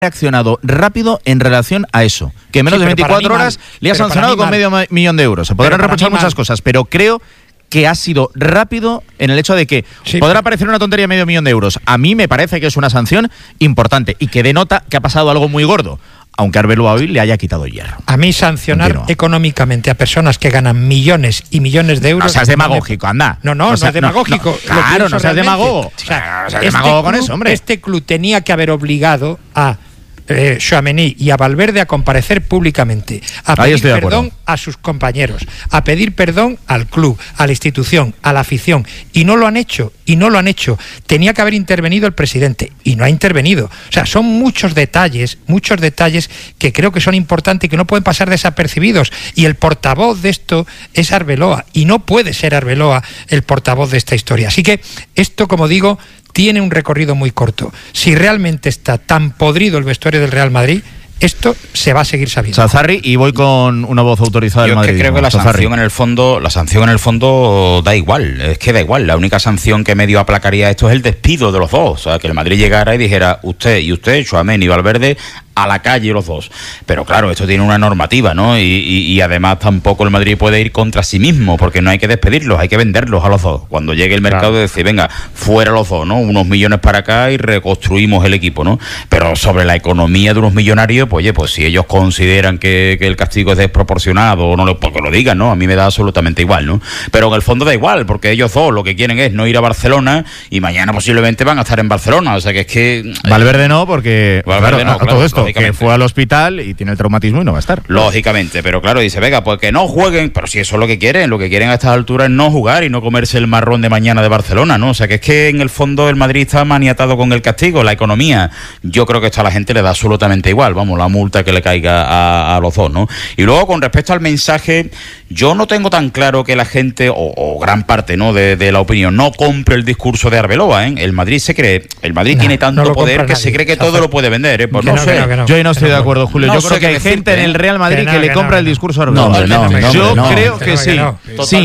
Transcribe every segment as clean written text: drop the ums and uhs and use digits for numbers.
reaccionado rápido en relación a eso. Que en menos de 24 horas le ha sancionado con $500,000 de euros. Se podrán reprochar muchas cosas, pero creo que ha sido rápido en el hecho de que podrá parecer una tontería $500,000 de euros. A mí me parece que es una sanción importante y que denota que ha pasado algo muy gordo, aunque Arbeloa hoy le haya quitado hierro. A mí sancionar económicamente a personas que ganan millones y millones de euros... No seas demagógico, anda. No es demagógico. Claro, no seas demagogo. O sea, no seas demagogo con eso, hombre. Este club tenía que haber obligado a Tchouaméni y a Valverde a comparecer públicamente, a pedir perdón a sus compañeros, a pedir perdón al club, a la institución, a la afición, y no lo han hecho. Tenía que haber intervenido el presidente y no ha intervenido. O sea, son muchos detalles que creo que son importantes y que no pueden pasar desapercibidos, y el portavoz de esto es Arbeloa, y no puede ser Arbeloa el portavoz de esta historia. Así que esto, como digo, tiene un recorrido muy corto. Si realmente está tan podrido el vestuario del Real Madrid, esto se va a seguir sabiendo. Sazarri, y voy con una voz autorizada del Madrid. Yo creo que la sanción en el fondo da igual, es que da igual. La única sanción que medio aplacaría esto es el despido de los dos. O sea, que el Madrid llegara y dijera, usted, Tchouaméni y Valverde, a la calle los dos. Pero claro, esto tiene una normativa, ¿no? Y además tampoco el Madrid puede ir contra sí mismo, porque no hay que despedirlos, hay que venderlos a los dos. Cuando llegue el mercado, decir, venga, fuera los dos, ¿no? Unos millones para acá y reconstruimos el equipo, ¿no? Pero sobre la economía de unos millonarios, pues oye, pues si ellos consideran que el castigo es desproporcionado o no, pues que lo digan, ¿no? A mí me da absolutamente igual, ¿no? Pero en el fondo da igual, porque ellos dos lo que quieren es no ir a Barcelona y mañana posiblemente van a estar en Barcelona. O sea que es que... Valverde no, porque Valverde no, claro, todo esto, que fue al hospital y tiene el traumatismo y no va a estar. Lógicamente, pero claro, dice, venga, pues que no jueguen, pero si eso es lo que quieren a estas alturas es no jugar y no comerse el marrón de mañana de Barcelona, ¿no? O sea que es que en el fondo el Madrid está maniatado con el castigo, la economía. Yo creo que esto a la gente le da absolutamente igual, vamos, la multa que le caiga a los dos, ¿no? Y luego, con respecto al mensaje, yo no tengo tan claro que la gente, o gran parte, ¿no?, de la opinión, no compre el discurso de Arbeloa, ¿eh? El Madrid tiene tanto poder que se cree que todo lo puede vender, ¿eh? Pues no sé. Yo ahí no estoy de acuerdo, Julio. Yo creo que hay gente en el Real Madrid que le compra el discurso a Arbeloa. Yo creo que sí. Sí,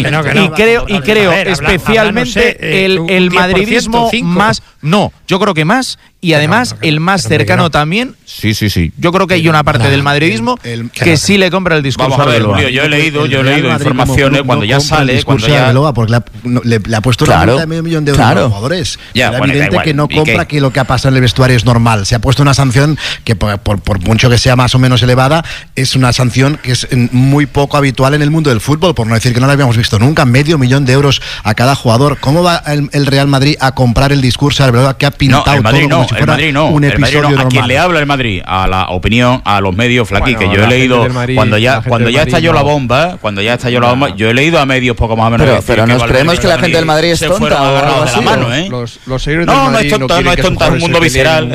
y creo especialmente el madridismo más... No, yo creo que más, y además el más cercano también. Sí. Yo creo que hay una parte del madridismo que sí le compra el discurso a Arbeloa. Julio, yo he leído informaciones cuando ya sale, cuando ya... Arbeloa, porque le ha puesto una multa de $1 millón de euros a los jugadores. Era evidente que no compra que lo que ha pasado en el vestuario es normal. Se ha puesto una sanción que, por mucho que sea más o menos elevada, es una sanción que es muy poco habitual en el mundo del fútbol, por no decir que no la habíamos visto nunca. $500 million de euros a cada jugador. ¿Cómo va el Real Madrid a comprar el discurso de Arbeloa, que ha pintado todo como si fuera un episodio normal? ¿A quién le habla el Madrid? A la opinión, a los medios Flaqui, que yo he leído cuando ya estalló la bomba, yo he leído a medios poco más o menos. Pero nos creemos que la gente del Madrid es tonta o algo así. Los seguidores del Madrid no es tonta, es un mundo visceral,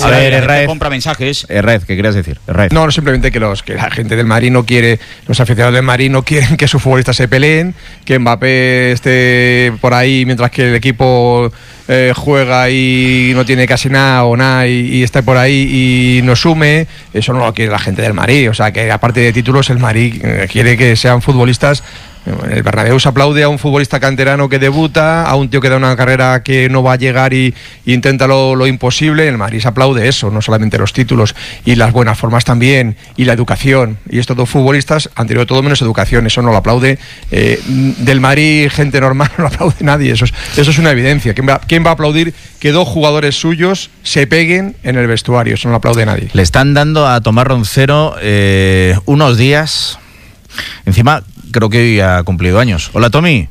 compra mensajes. Red, ¿qué querías decir? No, simplemente que la gente del Madrid no quiere, los aficionados del Madrid no quieren que sus futbolistas se peleen, que Mbappé esté por ahí mientras que el equipo juega y no tiene casi nada y está por ahí y no sume. Eso no lo quiere la gente del Madrid. O sea, que aparte de títulos, el Madrid quiere que sean futbolistas. El Bernabéu se aplaude a un futbolista canterano que debuta, a un tío que da una carrera que no va a llegar y intenta lo imposible. El Madrid se aplaude eso, no solamente los títulos, y las buenas formas también, y la educación. Y estos dos futbolistas han tenido todo menos educación, eso no lo aplaude. Del Madrid, gente normal, no lo aplaude nadie, eso es una evidencia. ¿Quién va a aplaudir que dos jugadores suyos se peguen en el vestuario? Eso no lo aplaude nadie. Le están dando a Tomás Roncero unos días, encima... Creo que hoy ha cumplido años. Hola, Tommy.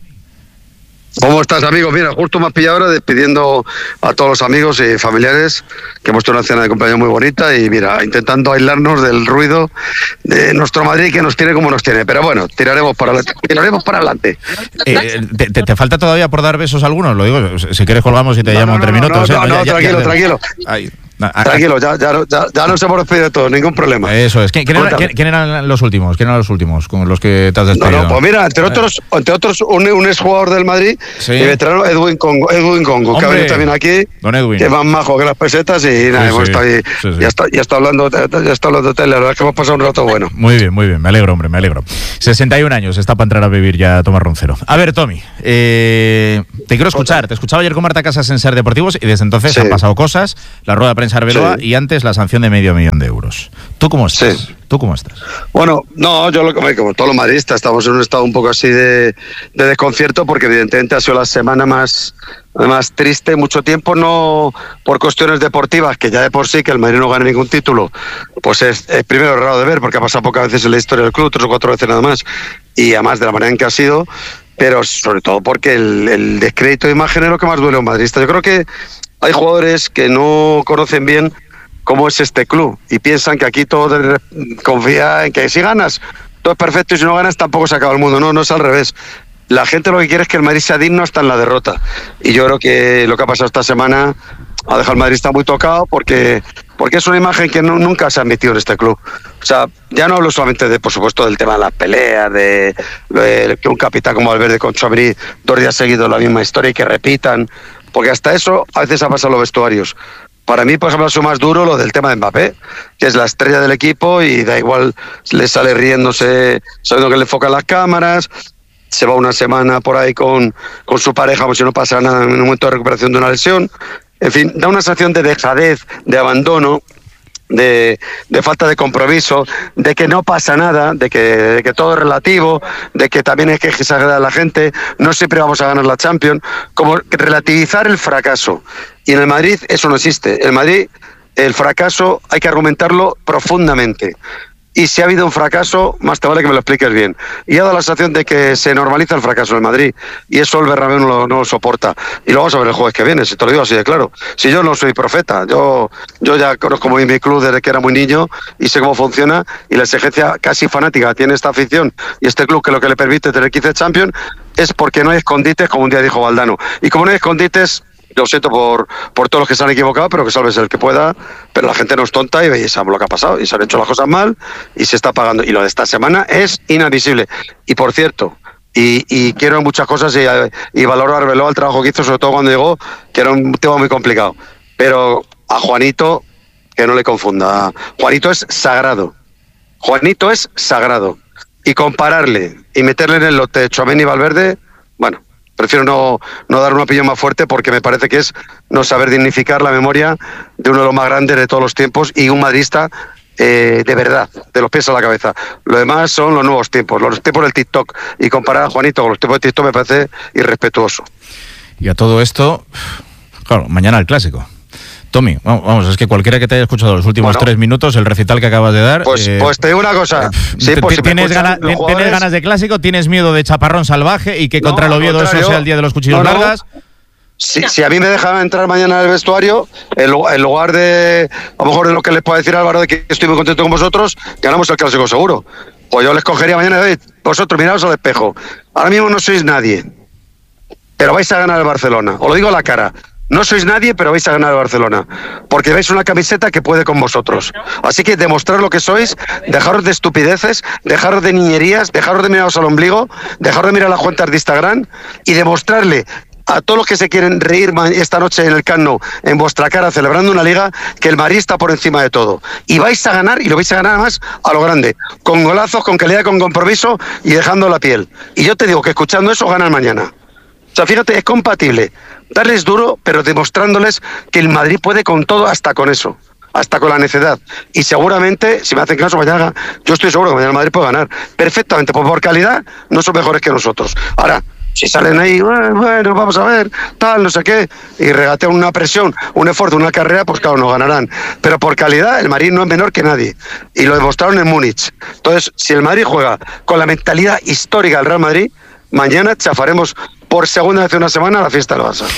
¿Cómo estás, amigo? Mira, justo me has pillado ahora despidiendo a todos los amigos y familiares, que hemos hecho una cena de cumpleaños muy bonita y mira, intentando aislarnos del ruido de nuestro Madrid, que nos tiene como nos tiene. Pero bueno, tiraremos para adelante. ¿Te falta todavía por dar besos a algunos? Lo digo, si quieres colgamos y te llamo en 3 minutos. Tranquilo. Tranquilo, ya nos hemos despedido de todos, ningún problema. Eso es. ¿Quién eran los últimos? ¿Quién eran los últimos con los que te has despedido? Pues mira, entre otros un exjugador del Madrid, y veterano, Edwin Congo, que ha venido también aquí, Don Edwin, que es más majo que las pesetas, y nada, hemos estado ahí, ya está hablando de tele, la verdad es que hemos pasado un rato bueno. Muy bien, me alegro, hombre, me alegro. 61 años está para entrar a vivir ya Tomás Roncero. A ver, Tommy, te quiero escuchar. Te escuchaba ayer con Marta Casas en Ser Deportivos y desde entonces han pasado cosas. La rueda de prensa Lorenzo Arbeloa y antes la sanción de $500,000 de euros. ¿Tú cómo estás? Sí. ¿Tú cómo estás? Bueno, no, yo como todos los madridistas estamos en un estado un poco así de desconcierto porque evidentemente ha sido la semana más triste mucho tiempo, no por cuestiones deportivas, que ya de por sí que el Madrid no gane ningún título, pues es primero raro de ver porque ha pasado pocas veces en la historia del club, 3 o 4 veces nada más, y además de la manera en que ha sido, pero sobre todo porque el descrédito de imagen es lo que más duele a un madridista. Yo creo que hay jugadores que no conocen bien cómo es este club y piensan que aquí todo confía en que si ganas todo es perfecto y si no ganas tampoco se acaba el mundo. No es al revés. La gente lo que quiere es que el Madrid sea digno hasta en la derrota, y yo creo que lo que ha pasado esta semana ha dejado al madridista muy tocado porque es una imagen que nunca se ha admitido en este club. O sea, ya no hablo solamente de, por supuesto, del tema de las peleas, de que un capitán como Valverde con Tchouaméni 2 días seguidos la misma historia y que repitan, porque hasta eso a veces ha pasado en los vestuarios. Para mí, por ejemplo, ha sido más duro lo del tema de Mbappé, que es la estrella del equipo y da igual, le sale riéndose, sabiendo que le enfocan las cámaras, se va una semana por ahí con su pareja como si no pasara nada en un momento de recuperación de una lesión. En fin, da una sensación de dejadez, de abandono, de falta de compromiso, de que no pasa nada, de que todo es relativo, de que también hay que exagerar a la gente, no siempre vamos a ganar la Champions, como relativizar el fracaso. Y en el Madrid eso no existe. En Madrid el fracaso hay que argumentarlo profundamente. Y si ha habido un fracaso, más te vale que me lo expliques bien. Y ha dado la sensación de que se normaliza el fracaso en el Madrid. Y eso el Bernabéu no lo soporta. Y lo vamos a ver el jueves que viene, si te lo digo así de claro. Si yo no soy profeta, yo ya conozco muy mi club desde que era muy niño y sé cómo funciona. Y la exigencia casi fanática que tiene esta afición y este club, que lo que le permite tener 15 Champions, es porque no hay escondites, como un día dijo Valdano. Y como no hay escondites, lo siento por todos los que se han equivocado, pero que salves el que pueda, pero la gente no es tonta y sabemos lo que ha pasado, y se han hecho las cosas mal y se está pagando, y lo de esta semana es inadmisible. Y por cierto, y quiero muchas cosas y valoro a Arbeloa el trabajo que hizo, sobre todo cuando llegó, que era un tema muy complicado, pero a Juanito, que no le confunda, Juanito es sagrado, y compararle y meterle en el lote de Tchouaméni y Valverde, bueno, prefiero no dar un opinión más fuerte porque me parece que es no saber dignificar la memoria de uno de los más grandes de todos los tiempos y un madridista de verdad, de los pies a la cabeza. Lo demás son los nuevos tiempos del TikTok, y comparar a Juanito con los tiempos de TikTok me parece irrespetuoso. Y a todo esto, claro, mañana el clásico. Tommy, vamos, es que cualquiera que te haya escuchado los últimos 3 minutos, el recital que acabas de dar... Pues te digo una cosa. Sí, ¿Tienes ganas de clásico? ¿Tienes miedo de chaparrón salvaje y que contra el Oviedo eso sea el día de los cuchillos largas? Si a mí me dejan entrar mañana al vestuario, en lugar de, a lo mejor de lo que les puedo decir Álvaro, de que estoy muy contento con vosotros, ganamos el clásico seguro. Pues yo les cogería mañana y vosotros miraos al espejo. Ahora mismo no sois nadie, pero vais a ganar el Barcelona. Os lo digo a la cara. No sois nadie, pero vais a ganar el Barcelona, porque veis una camiseta que puede con vosotros. Así que demostrar lo que sois, dejaros de estupideces, dejaros de niñerías, dejaros de miraros al ombligo, dejaros de mirar las cuentas de Instagram y demostrarle a todos los que se quieren reír esta noche en el Camp Nou, en vuestra cara, celebrando una liga, que el Madrid está por encima de todo. Y vais a ganar, y lo vais a ganar más a lo grande, con golazos, con calidad, con compromiso y dejando la piel. Y yo te digo que escuchando eso ganan mañana. O sea, fíjate, es compatible darles duro, pero demostrándoles que el Madrid puede con todo, hasta con eso, hasta con la necedad. Y seguramente, si me hacen caso mañana, yo estoy seguro que mañana el Madrid puede ganar perfectamente, pues por calidad no son mejores que nosotros. Ahora, si salen ahí, bueno, vamos a ver, tal, no sé qué, y regatean una presión, un esfuerzo, una carrera, pues claro, no ganarán. Pero por calidad, el Madrid no es menor que nadie. Y lo demostraron en Múnich. Entonces, si el Madrid juega con la mentalidad histórica del Real Madrid, mañana chafaremos por segunda vez en una semana la fiesta del Barça.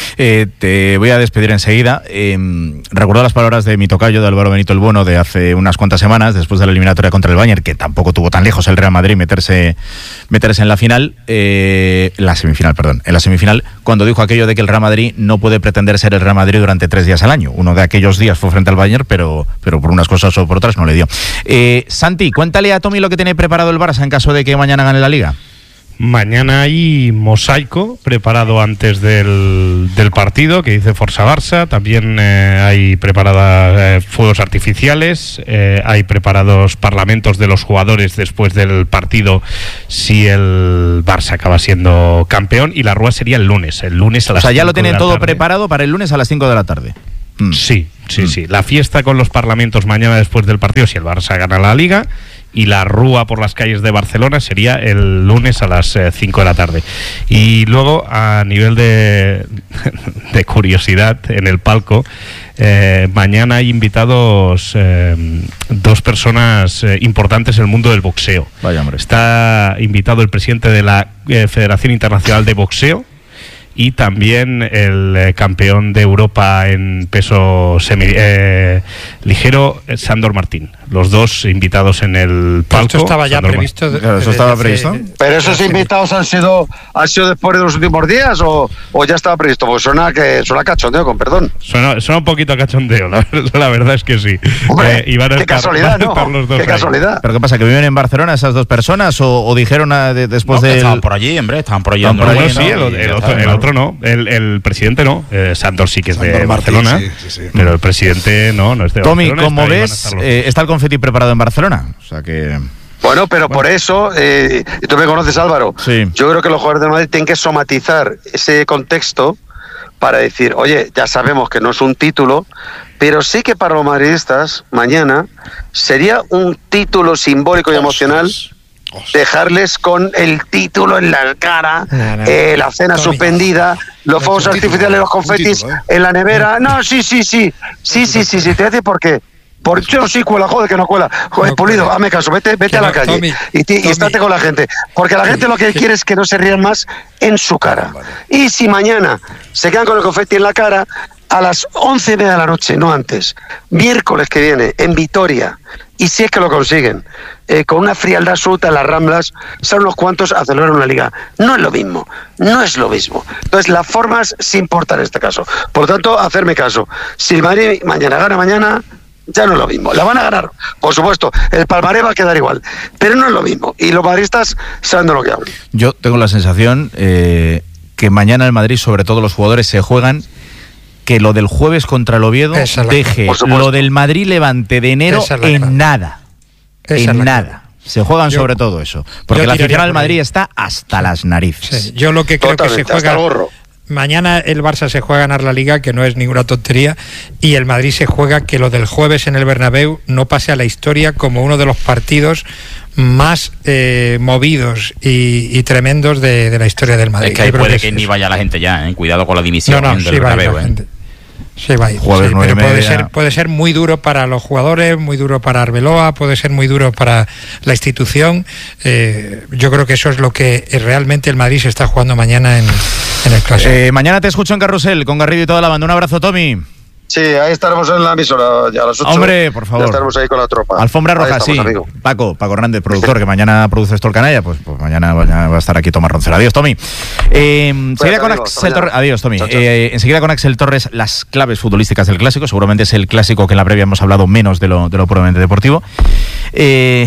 Te voy a despedir enseguida. Recuerdo las palabras de mi tocayo, de Álvaro Benito el Bueno, de hace unas cuantas semanas, después de la eliminatoria contra el Bayern, que tampoco tuvo tan lejos el Real Madrid meterse en la final, en la semifinal, cuando dijo aquello de que el Real Madrid no puede pretender ser el Real Madrid durante 3 días al año. Uno de aquellos días fue frente al Bayern, pero por unas cosas o por otras no le dio. Santi, cuéntale a Tommy lo que tiene preparado el Barça en caso de que mañana gane la Liga. Mañana hay mosaico preparado antes del partido que dice Forza Barça. También hay preparadas fuegos artificiales, hay preparados parlamentos de los jugadores después del partido si el Barça acaba siendo campeón, y la Rúa sería el lunes a las 5 de la tarde. O sea, ya lo tienen todo preparado para el lunes a las 5 de la tarde. Sí. La fiesta con los parlamentos mañana después del partido, si el Barça gana la Liga, y la rúa por las calles de Barcelona sería el lunes a las 5 de la tarde. Y luego, a nivel de curiosidad, en el palco, mañana hay invitados dos personas importantes en el mundo del boxeo. Vaya, hombre. Está invitado el presidente de la Federación Internacional de Boxeo, y también el campeón de Europa en peso ligero, Sándor Martín. Los dos invitados en el palco. Esto estaba ya previsto. ¿Eso estaba previsto? ¿Pero esos invitados han sido después de los últimos días o ya estaba previsto? Pues suena cachondeo, con perdón. Suena un poquito cachondeo, la verdad es que sí. Hombre, qué casualidad, ¿no? Qué casualidad. ¿Pero qué pasa, que viven en Barcelona esas dos personas o dijeron después de...? Estaban por allí, hombre, estaban por allí. Sí, el otro no, el presidente no. Sándor sí que es de Barcelona, sí. Pero el presidente no es de Tommy, Barcelona. como ves, está el confeti preparado en Barcelona. O sea que... Bueno, pero por eso, y tú me conoces, Álvaro, sí. Yo creo que los jugadores del Madrid tienen que somatizar ese contexto para decir, oye, ya sabemos que no es un título, pero sí que para los madridistas mañana sería un título simbólico y emocional dejarles con el título en la cara, la cena suspendida, los fuegos artificiales, los confetis en la nevera. No, sí, te voy a decir por qué. Porque yo sí cuela, joder que no cuela. Joder, Pulido, hazme caso, vete a la calle Tommy, y estate con la gente. Porque la gente lo que quiere es que no se rían más en su cara. Y si mañana se quedan con el confeti en la cara, a las 11:30 de la noche, no antes, miércoles que viene, en Vitoria, y si es que lo consiguen, con una frialdad absoluta en las Ramblas, son unos cuantos a celebrar una liga. No es lo mismo. Entonces, las formas sí importan en este caso. Por lo tanto, hacerme caso. Si el Madrid mañana gana, ya no es lo mismo. La van a ganar, por supuesto. El palmarés va a quedar igual, pero no es lo mismo. Y los madridistas saben de lo que hablan. Yo tengo la sensación que mañana el Madrid, sobre todo los jugadores, se juegan que lo del jueves contra el Oviedo deje lo del Madrid-Levante de enero en nada. Nada. Se juegan sobre todo eso. Porque la afición al Madrid está hasta las narices. Sí, yo lo que creo que se juega... Mañana el Barça se juega a ganar la Liga, que no es ninguna tontería, y el Madrid se juega que lo del jueves en el Bernabéu no pase a la historia como uno de los partidos más movidos y tremendos de la historia del Madrid. Es que ahí puede que ni vaya la gente ya, cuidado con la dimisión del Bernabéu. Sí, va a ir, pero puede ser muy duro para los jugadores, muy duro para Arbeloa, puede ser muy duro para la institución. Yo creo que eso es lo que realmente el Madrid se está jugando mañana en el Clásico. Mañana te escucho en Carrusel con Garrido y toda la banda. Un abrazo, Tommy. Sí, ahí estaremos en la emisora ya a las 8. Hombre, por favor. Ya estaremos ahí con la tropa. Alfombra roja, sí. Amigo. Paco Hernández, productor, que mañana produce esto el canalla, pues mañana va a estar aquí Tomás Roncero. Adiós, Tommy. Enseguida con Axel Torres. Adiós, Tommy. Enseguida con Axel Torres, las claves futbolísticas del Clásico. Seguramente es el Clásico que en la previa hemos hablado menos de lo puramente deportivo. ¿Y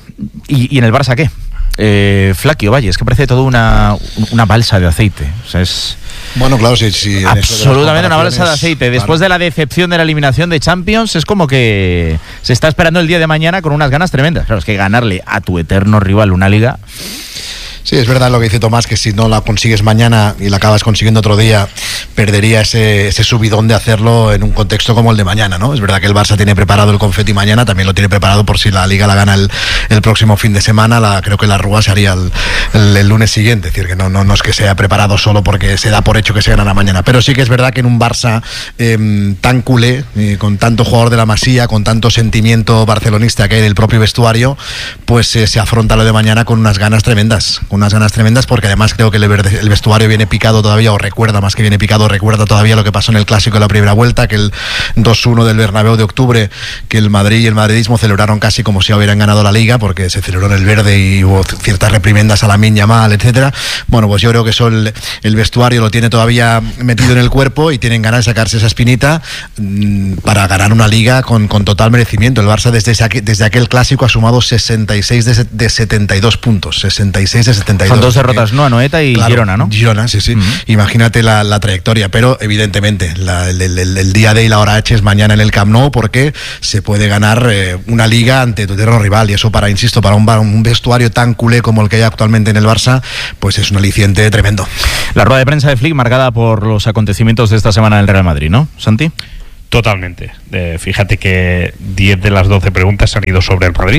en el Barça qué? Flaquio, Valle, es que parece todo una balsa de aceite. O sea, es... Bueno, claro, sí. Absolutamente una balsa de aceite. Después de la decepción de la eliminación de Champions, es como que se está esperando el día de mañana con unas ganas tremendas. Claro, es que ganarle a tu eterno rival una liga... Sí, es verdad lo que dice Tomás, que si no la consigues mañana y la acabas consiguiendo otro día, perdería ese subidón de hacerlo en un contexto como el de mañana, ¿no? Es verdad que el Barça tiene preparado el confeti mañana, también lo tiene preparado por si la Liga la gana el próximo fin de semana. Creo que la rúa se haría el lunes siguiente, es decir, que no es que sea preparado solo porque se da por hecho que se ganará mañana, pero sí que es verdad que en un Barça tan culé, con tanto jugador de la Masía, con tanto sentimiento barcelonista que hay en el propio vestuario, pues se afronta lo de mañana con unas ganas tremendas, porque además creo que el vestuario viene picado todavía, o recuerda todavía lo que pasó en el Clásico de la primera vuelta, que el 2-1 del Bernabéu de octubre, que el Madrid y el madridismo celebraron casi como si hubieran ganado la Liga, porque se celebró en el verde y hubo ciertas reprimendas a Lamine Yamal, etcétera. Bueno, pues yo creo que eso el vestuario lo tiene todavía metido en el cuerpo y tienen ganas de sacarse esa espinita para ganar una Liga con total merecimiento. El Barça desde aquel Clásico ha sumado 66 de 72 puntos, 66 de 72. Son dos derrotas, ¿no? Anoeta y claro, Girona, ¿no? Girona, sí. Imagínate la trayectoria, pero evidentemente el día D y la hora H es mañana en el Camp Nou, porque se puede ganar una Liga ante tu eterno rival, y eso para un vestuario tan culé como el que hay actualmente en el Barça, pues es un aliciente tremendo. La rueda de prensa de Flick marcada por los acontecimientos de esta semana en el Real Madrid, ¿no, Santi? Totalmente. Fíjate que 10 de las 12 preguntas han ido sobre el Madrid.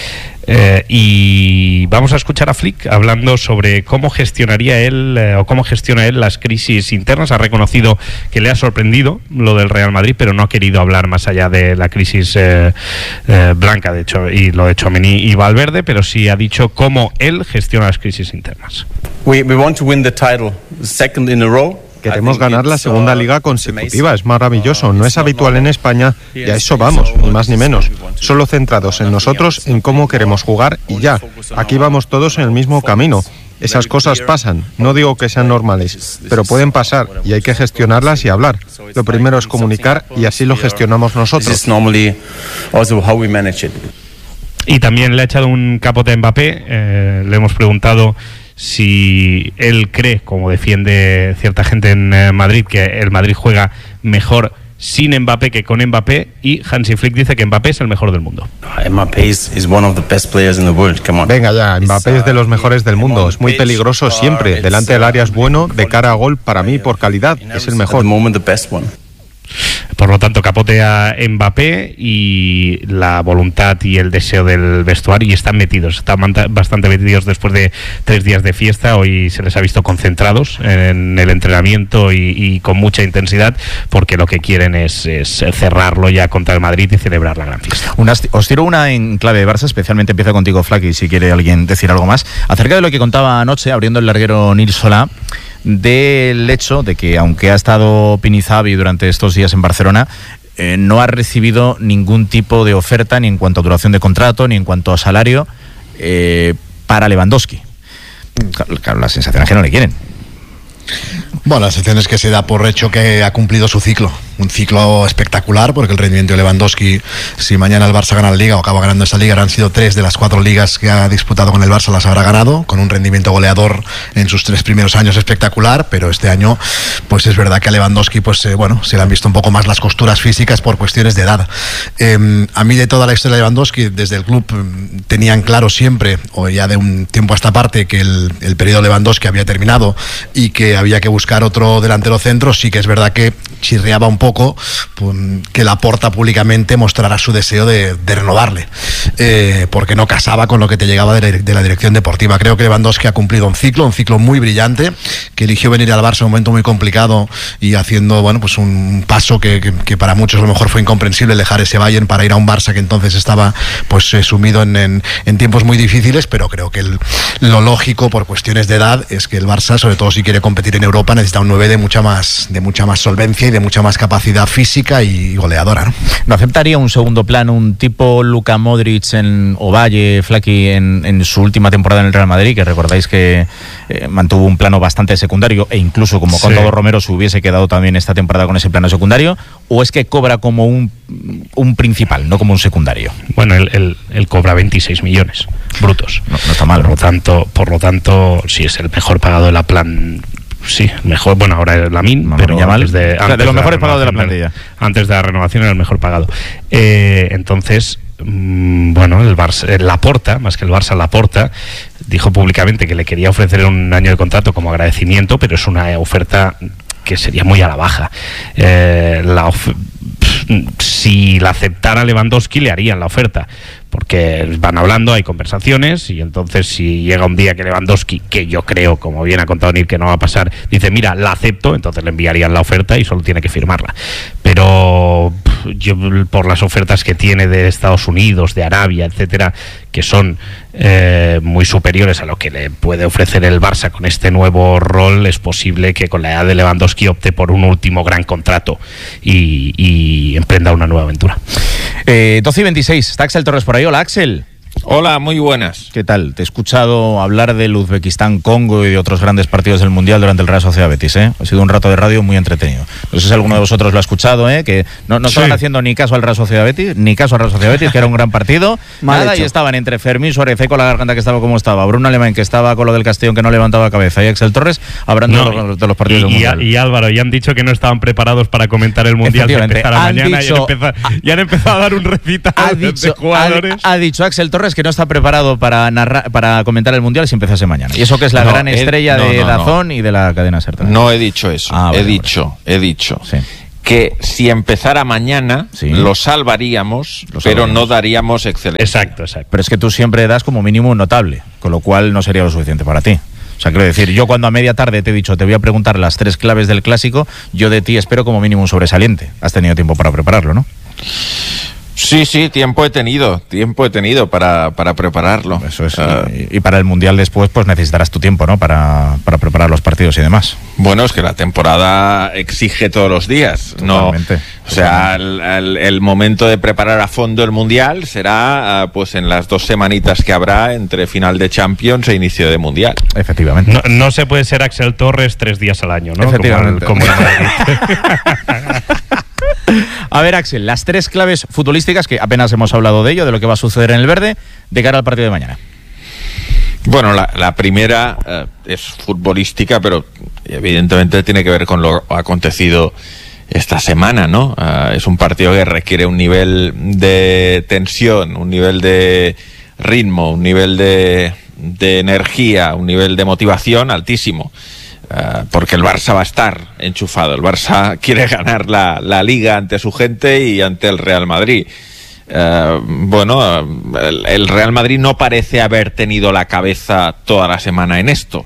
Y vamos a escuchar a Flick hablando sobre cómo gestionaría él o cómo gestiona él las crisis internas. Ha reconocido que le ha sorprendido lo del Real Madrid, pero no ha querido hablar más allá de la crisis blanca, de hecho, y lo de Tchouaméni y Valverde, pero sí ha dicho cómo él gestiona las crisis internas. We want to win the title second in a row. Queremos ganar la segunda liga consecutiva, es maravilloso, no es habitual en España y a eso vamos, ni más ni menos. Solo centrados en nosotros, en cómo queremos jugar y ya. Aquí vamos todos en el mismo camino. Esas cosas pasan, no digo que sean normales, pero pueden pasar y hay que gestionarlas y hablar. Lo primero es comunicar y así lo gestionamos nosotros. Y también le ha echado un capote a Mbappé, le hemos preguntado si él cree, como defiende cierta gente en Madrid, que el Madrid juega mejor sin Mbappé que con Mbappé, y Hansi Flick dice que Mbappé es el mejor del mundo. Venga ya, Mbappé es de los mejores del mundo, es muy peligroso siempre, delante del área es bueno, de cara a gol para mí por calidad es el mejor. Por lo tanto, capote a Mbappé y la voluntad y el deseo del vestuario, y están bastante metidos después de 3 días de fiesta. Hoy se les ha visto concentrados en el entrenamiento y con mucha intensidad, porque lo que quieren es cerrarlo ya contra el Madrid y celebrar la gran fiesta. Os tiro una en clave de Barça, especialmente empieza contigo, Flaky, si quiere alguien decir algo más, acerca de lo que contaba anoche, abriendo el larguero Nils Solá, del hecho de que, aunque ha estado Pinizabi durante estos días en Barcelona, no ha recibido ningún tipo de oferta, ni en cuanto a duración de contrato, ni en cuanto a salario, para Lewandowski. Claro, la sensación es que no le quieren. Bueno, la sensación es que se da por hecho que ha cumplido su ciclo. Un ciclo espectacular, porque el rendimiento de Lewandowski, si mañana el Barça gana la Liga o acaba ganando esa Liga, han sido 3 de las 4 ligas que ha disputado con el Barça, las habrá ganado, con un rendimiento goleador en sus 3 primeros años espectacular, pero este año pues es verdad que a Lewandowski se le han visto un poco más las costuras físicas por cuestiones de edad. A mí, de toda la historia de Lewandowski, desde el club tenían claro siempre, o ya de un tiempo a esta parte, que el periodo Lewandowski había terminado y que había que buscar otro delantero centro. Sí que es verdad que chirriaba un poco que Laporta públicamente mostrara su deseo de renovarle, porque no casaba con lo que te llegaba de la dirección deportiva. Creo que Lewandowski ha cumplido un ciclo muy brillante, que eligió venir al Barça en un momento muy complicado y haciendo un paso que para muchos a lo mejor fue incomprensible, dejar ese Bayern para ir a un Barça que entonces estaba sumido en tiempos muy difíciles, pero creo que lo lógico, por cuestiones de edad, es que el Barça, sobre todo si quiere competir en Europa, necesita un 9 de mucha más solvencia y de mucha más capacidad física y goleadora, ¿no? ¿No aceptaría un segundo plano un tipo Luka Modric o Valle, Flaky, en su última temporada en el Real Madrid, que recordáis que mantuvo un plano bastante secundario, e incluso como Cóndor Romero se hubiese quedado también esta temporada con ese plano secundario? ¿O es que cobra como un principal, no como un secundario? Bueno, él cobra 26 millones brutos. No está mal. Por lo tanto, sí es el mejor pagado de la plan. Sí, mejor, bueno, ahora es Lamine, pero antes de los mejores pagados de la plantilla. Antes de la renovación era el mejor pagado. Entonces, bueno, el Barça, Laporta, más que el Barça, Laporta dijo públicamente que le quería ofrecer un año de contrato como agradecimiento, pero es una oferta que sería muy a la baja. Si la aceptara Lewandowski, le harían la oferta, porque van hablando, hay conversaciones, y entonces si llega un día que Lewandowski, que yo creo, como bien ha contado Nir, que no va a pasar, dice, mira, la acepto, entonces le enviarían la oferta y solo tiene que firmarla. Pero yo, por las ofertas que tiene de Estados Unidos, de Arabia, etcétera, que son muy superiores a lo que le puede ofrecer el Barça con este nuevo rol, es posible que con la edad de Lewandowski opte por un último gran contrato y emprenda una nueva aventura. 12:26, está Axel Torres por ahí. Hola, Axel. Hola, muy buenas. ¿Qué tal? Te he escuchado hablar del Uzbekistán-Congo y de otros grandes partidos del Mundial durante el Real Sociedad Betis, ¿eh? Ha sido un rato de radio muy entretenido. No sé si alguno de vosotros lo ha escuchado, que no estaban haciendo ni caso al Real Sociedad Betis, que era un gran partido. Nada, y estaban entre Fermín Suárez con la garganta que estaba como estaba, Bruno Alemán, que estaba con lo del Castellón, que no levantaba cabeza, y Axel Torres hablando de los partidos del Mundial. Y Álvaro, ya han dicho que no estaban preparados para comentar el Mundial que empezara mañana, y han empezado a dar un recital de jugadores. Ha dicho Axel Torres que no está preparado para comentar el Mundial si empezase mañana. Y eso que es la gran estrella de DAZN y de la cadena SER. No he dicho eso. He dicho sí, que si empezara mañana lo salvaríamos, pero no daríamos excelencia. Exacto. Pero es que tú siempre das como mínimo un notable, con lo cual no sería lo suficiente para ti. O sea, quiero decir, yo cuando a media tarde te he dicho, te voy a preguntar las 3 claves del clásico, yo de ti espero como mínimo un sobresaliente. Has tenido tiempo para prepararlo, ¿no? Sí, tiempo he tenido para prepararlo. Eso es. Y para el Mundial después, pues necesitarás tu tiempo, ¿no? Para preparar los partidos y demás. Bueno, es que la temporada exige todos los días. Totalmente. No, o sea, el momento de preparar a fondo el Mundial será pues en las 2 semanitas que habrá entre final de Champions e inicio de Mundial. Efectivamente. No se puede ser Axel Torres 3 días al año, ¿no? Efectivamente. Como el Madrid. A ver, Axel, las 3 claves futbolísticas, que apenas hemos hablado de ello, de lo que va a suceder en el verde, de cara al partido de mañana. Bueno, la primera es futbolística, pero evidentemente tiene que ver con lo acontecido esta semana, ¿no? Es un partido que requiere un nivel de tensión, un nivel de ritmo, un nivel de energía, un nivel de motivación altísimo. Porque el Barça va a estar enchufado. El Barça quiere ganar la Liga ante su gente y ante el Real Madrid. El Real Madrid no parece haber tenido la cabeza toda la semana en esto.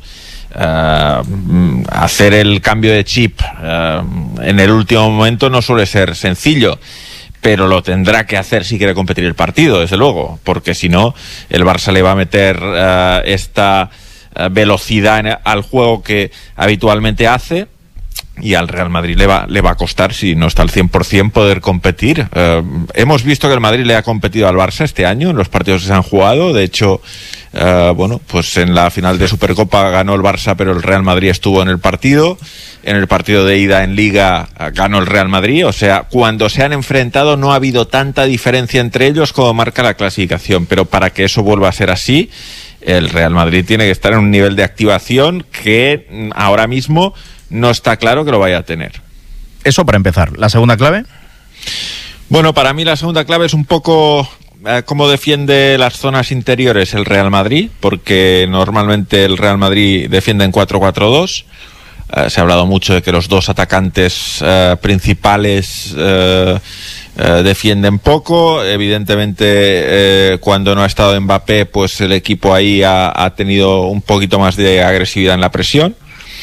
Hacer el cambio de chip en el último momento no suele ser sencillo, pero lo tendrá que hacer si quiere competir el partido, desde luego, porque si no, el Barça le va a meter esta velocidad al juego que habitualmente hace, y al Real Madrid le va a costar, si no está al 100%, poder competir. Hemos visto que el Madrid le ha competido al Barça este año en los partidos que se han jugado. De hecho, pues en la final de Supercopa ganó el Barça, pero el Real Madrid estuvo en el partido. En el partido de ida en Liga ganó el Real Madrid. O sea, cuando se han enfrentado no ha habido tanta diferencia entre ellos como marca la clasificación. Pero para que eso vuelva a ser así, el Real Madrid tiene que estar en un nivel de activación que ahora mismo no está claro que lo vaya a tener. Eso para empezar. ¿La segunda clave? Bueno, para mí la segunda clave es un poco cómo defiende las zonas interiores el Real Madrid, porque normalmente el Real Madrid defiende en 4-4-2. Se ha hablado mucho de que los 2 atacantes principales defienden poco. Evidentemente, cuando no ha estado Mbappé, pues el equipo ahí ha tenido un poquito más de agresividad en la presión,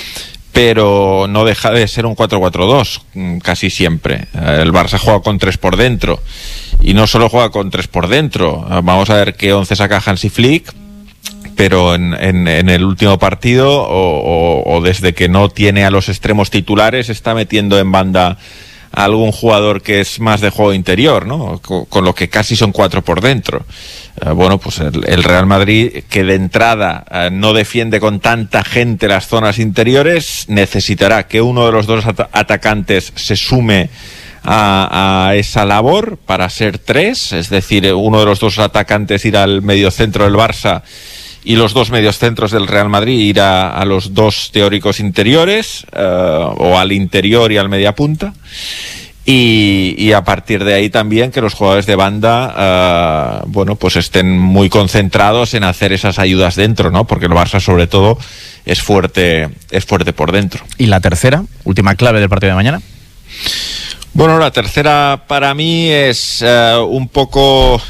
pero no deja de ser un 4-4-2 casi siempre. El Barça juega con 3 por dentro, y no solo juega con 3 por dentro. Vamos a ver qué 11 saca Hansi Flick, pero en el último partido o desde que no tiene a los extremos titulares, está metiendo en banda a algún jugador que es más de juego interior, ¿no? Con lo que casi son 4 por dentro. Pues el Real Madrid, que de entrada no defiende con tanta gente las zonas interiores, necesitará que uno de los 2 atacantes se sume a esa labor para ser 3, es decir, uno de los 2 atacantes ir al mediocentro del Barça y los 2 mediocentros del Real Madrid ir a los 2 teóricos interiores, o al interior y al mediapunta. Y a partir de ahí también que los jugadores de banda pues estén muy concentrados en hacer esas ayudas dentro, ¿no? Porque el Barça sobre todo es fuerte por dentro. ¿Y la tercera, última clave del partido de mañana? Bueno, la tercera para mí es un poco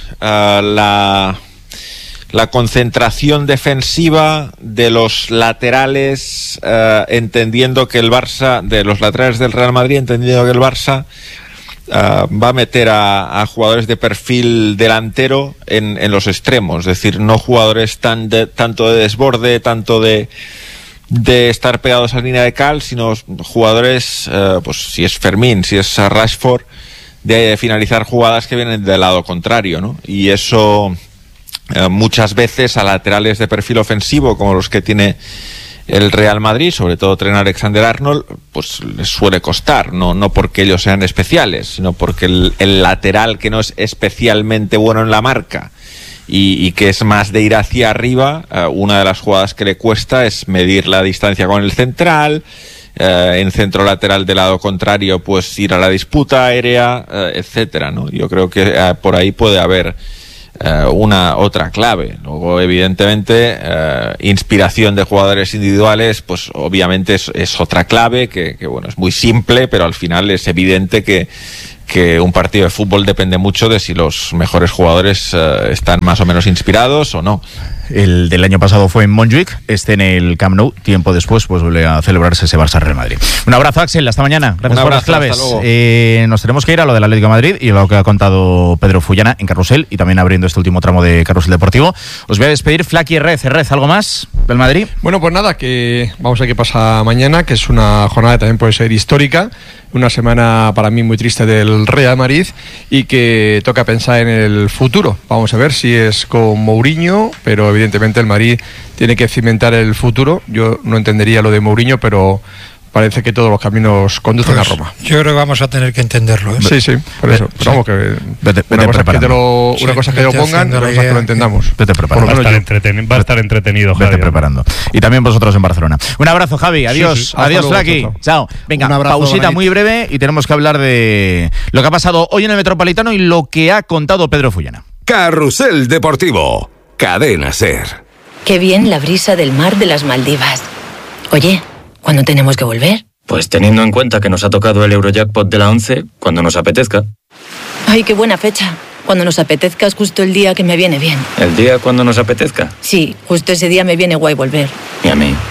la concentración defensiva de los laterales, entendiendo que el Barça, de los laterales del Real Madrid, entendiendo que el Barça va a meter a jugadores de perfil delantero en los extremos, es decir, no jugadores tanto de desborde, tanto de estar pegados a la línea de cal, sino jugadores, pues si es Fermín, si es Rashford, de finalizar jugadas que vienen del lado contrario, ¿no? Y eso muchas veces a laterales de perfil ofensivo como los que tiene el Real Madrid, sobre todo Trent Alexander-Arnold, pues les suele costar, no porque ellos sean especiales, sino porque el lateral que no es especialmente bueno en la marca y que es más de ir hacia arriba, una de las jugadas que le cuesta es medir la distancia con el central, en centro lateral del lado contrario pues ir a la disputa aérea, etcétera, ¿no? Yo creo que por ahí puede haber una otra clave. Luego, evidentemente, inspiración de jugadores individuales, pues obviamente es otra clave que bueno, es muy simple, pero al final es evidente que un partido de fútbol depende mucho de si los mejores jugadores están más o menos inspirados o no. El del año pasado fue en Montjuic, en el Camp Nou. Tiempo después, pues vuelve a celebrarse ese Barça-Real Madrid. Un abrazo, Axel, hasta mañana. Gracias por las claves. Nos tenemos que ir a lo del Atlético de Madrid y a lo que ha contado Pedro Fullana en Carrusel y también abriendo este último tramo de Carrusel Deportivo. Os voy a despedir. Flaky Rez, ¿algo más del Madrid? Bueno, pues nada, que vamos a ver qué pasa mañana, que es una jornada que también puede ser histórica. Una semana para mí muy triste del Real Madrid y que toca pensar en el futuro. Vamos a ver si es con Mourinho, pero evidentemente el Madrid tiene que cimentar el futuro. Yo no entendería lo de Mourinho, pero parece que todos los caminos conducen a Roma. Yo creo que vamos a tener que entenderlo, ¿eh? Sí, por eso. Pero vamos, que una cosa es que lo pongan y otra cosa es que lo entendamos. Vete preparando. Va a estar entretenido, Javi. Vete preparando. Y también vosotros en Barcelona. Un abrazo, Javi. Adiós. Sí. Adiós, Flaky. Chao. Venga, pausita muy breve y tenemos que hablar de lo que ha pasado hoy en el Metropolitano y lo que ha contado Pedro Fullana. Carrusel Deportivo. Cadena SER. Qué bien la brisa del mar de las Maldivas. Oye, ¿cuándo tenemos que volver? Pues teniendo en cuenta que nos ha tocado el Eurojackpot de la 11, cuando nos apetezca. Ay, qué buena fecha. Cuando nos apetezca es justo el día que me viene bien. ¿El día cuando nos apetezca? Sí, justo ese día me viene guay volver. Y a mí.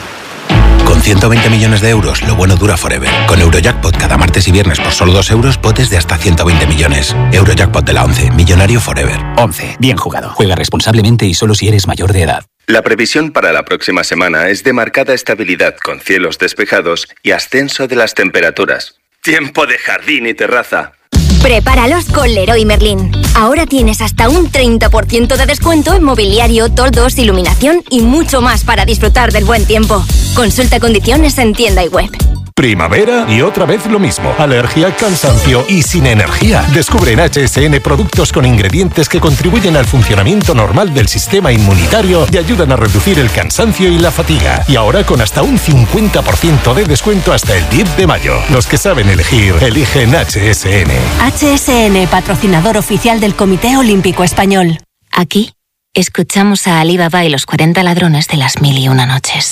Con 120 millones de euros, lo bueno dura forever. Con Eurojackpot cada martes y viernes por solo 2 euros, potes de hasta 120 millones. Eurojackpot de la 11, millonario forever. 11, bien jugado. Juega responsablemente y solo si eres mayor de edad. La previsión para la próxima semana es de marcada estabilidad con cielos despejados y ascenso de las temperaturas. Tiempo de jardín y terraza. Prepáralos con Leroy Merlin. Ahora tienes hasta un 30% de descuento en mobiliario, toldos, iluminación y mucho más para disfrutar del buen tiempo. Consulta condiciones en tienda y web. Primavera y otra vez lo mismo. Alergia, cansancio y sin energía. Descubre en HSN productos con ingredientes que contribuyen al funcionamiento normal del sistema inmunitario y ayudan a reducir el cansancio y la fatiga. Y ahora con hasta un 50% de descuento hasta el 10 de mayo. Los que saben elegir, eligen HSN. HSN, patrocinador oficial del Comité Olímpico Español. Aquí escuchamos a Ali Baba y los 40 ladrones de las 1001 noches.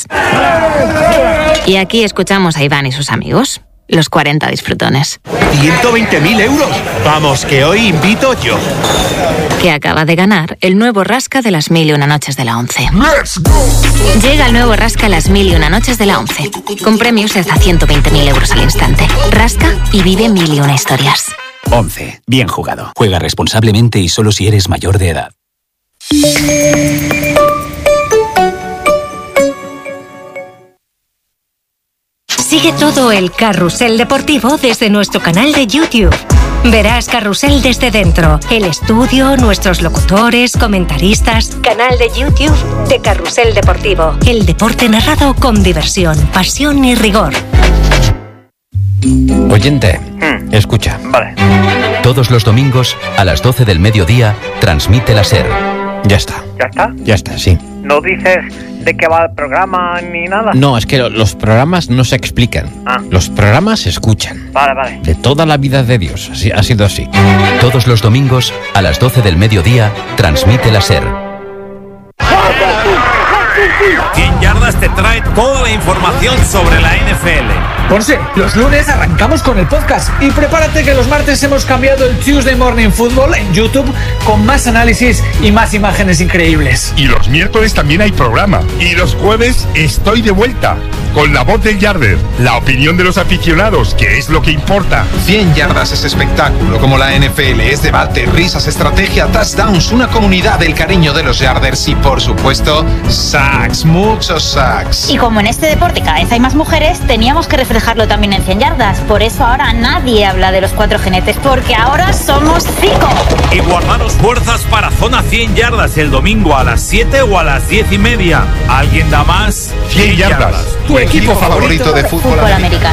Y aquí escuchamos a Iván y sus amigos, los 40 disfrutones. ¡120.000 euros! Vamos, que hoy invito yo. Que acaba de ganar el nuevo Rasca de las 1001 noches de la 11. ¡Let's go! Llega el nuevo Rasca las 1001 noches de la 11. Con premios de hasta 120.000 euros al instante. Rasca y vive 1001 historias. 11. Bien jugado. Juega responsablemente y solo si eres mayor de edad. Sigue todo el Carrusel Deportivo desde nuestro canal de YouTube. Verás Carrusel desde dentro, el estudio, nuestros locutores, comentaristas. Canal de YouTube de Carrusel Deportivo. El deporte narrado con diversión, pasión y rigor. Oyente, escucha. Vale. Todos los domingos a las 12 del mediodía transmite la SER. Ya está. ¿Ya está? Ya está, sí. ¿No dices de qué va el programa ni nada? No, es que los programas no se explican. Los programas se escuchan. Vale. De toda la vida de Dios, así, ha sido así. Todos los domingos a las 12 del mediodía transmite la SER. 100 Yardas te trae toda la información sobre la NFL. Ponce, los lunes arrancamos con el podcast y prepárate que los martes hemos cambiado el Tuesday Morning Football en YouTube con más análisis y más imágenes increíbles. Y los miércoles también hay programa. Y los jueves estoy de vuelta con la voz del Yarder, la opinión de los aficionados, que es lo que importa. 100 yardas es espectáculo, como la NFL, es debate, risas, estrategia, touchdowns, una comunidad del cariño de los Yarders y, por supuesto, sacks, muchos sacks. Y como en este deporte cada vez hay más mujeres, teníamos que reflejarlo también en 100 yardas. Por eso ahora nadie habla de los 4 jinetes, porque ahora somos 5. Y guardaros fuerzas para Zona 100 Yardas el domingo a las 7 o a las 10:30. ¿Alguien da más? 100 yardas. Tu equipo favorito de fútbol americano.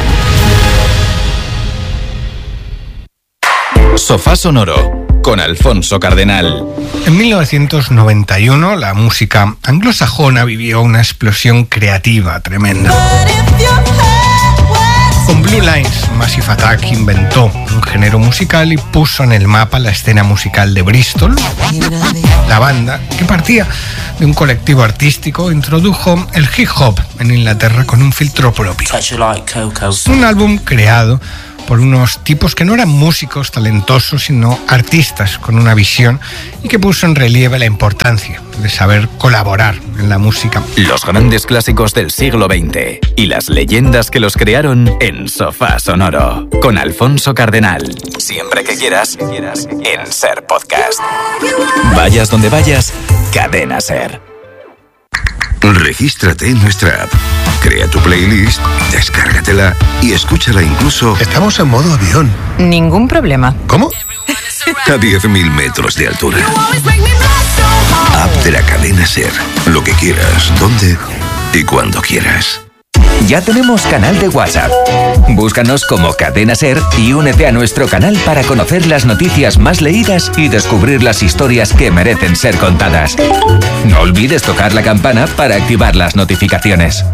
Sofá Sonoro con Alfonso Cardenal. En 1991 la música anglosajona vivió una explosión creativa tremenda. Cumplió Blue Lines, Massive Attack inventó un género musical y puso en el mapa la escena musical de Bristol. La banda, que partía de un colectivo artístico, introdujo el hip hop en Inglaterra con un filtro propio. Un álbum creado por unos tipos que no eran músicos talentosos, sino artistas con una visión, y que puso en relieve la importancia de saber colaborar en la música. Los grandes clásicos del siglo XX y las leyendas que los crearon en Sofá Sonoro, con Alfonso Cardenal. Siempre que quieras, en SER Podcast. Vayas donde vayas, Cadena SER. Regístrate en nuestra app, crea tu playlist, descárgatela y escúchala incluso... Estamos en modo avión. Ningún problema. ¿Cómo? A 10.000 metros de altura. App de la cadena SER. Lo que quieras, donde y cuando quieras. Ya tenemos canal de WhatsApp. Búscanos como Cadena SER y únete a nuestro canal para conocer las noticias más leídas y descubrir las historias que merecen ser contadas. No olvides tocar la campana para activar las notificaciones.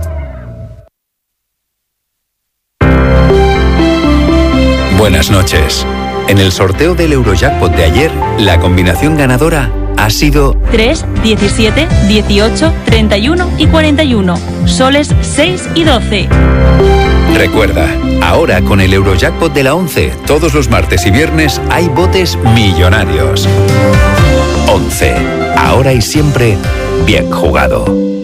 Buenas noches. En el sorteo del Eurojackpot de ayer, la combinación ganadora ha sido 3, 17, 18, 31 y 41. Soles 6 y 12. Recuerda, ahora con el Eurojackpot de la 11, todos los martes y viernes hay botes millonarios. 11. Ahora y siempre, bien jugado.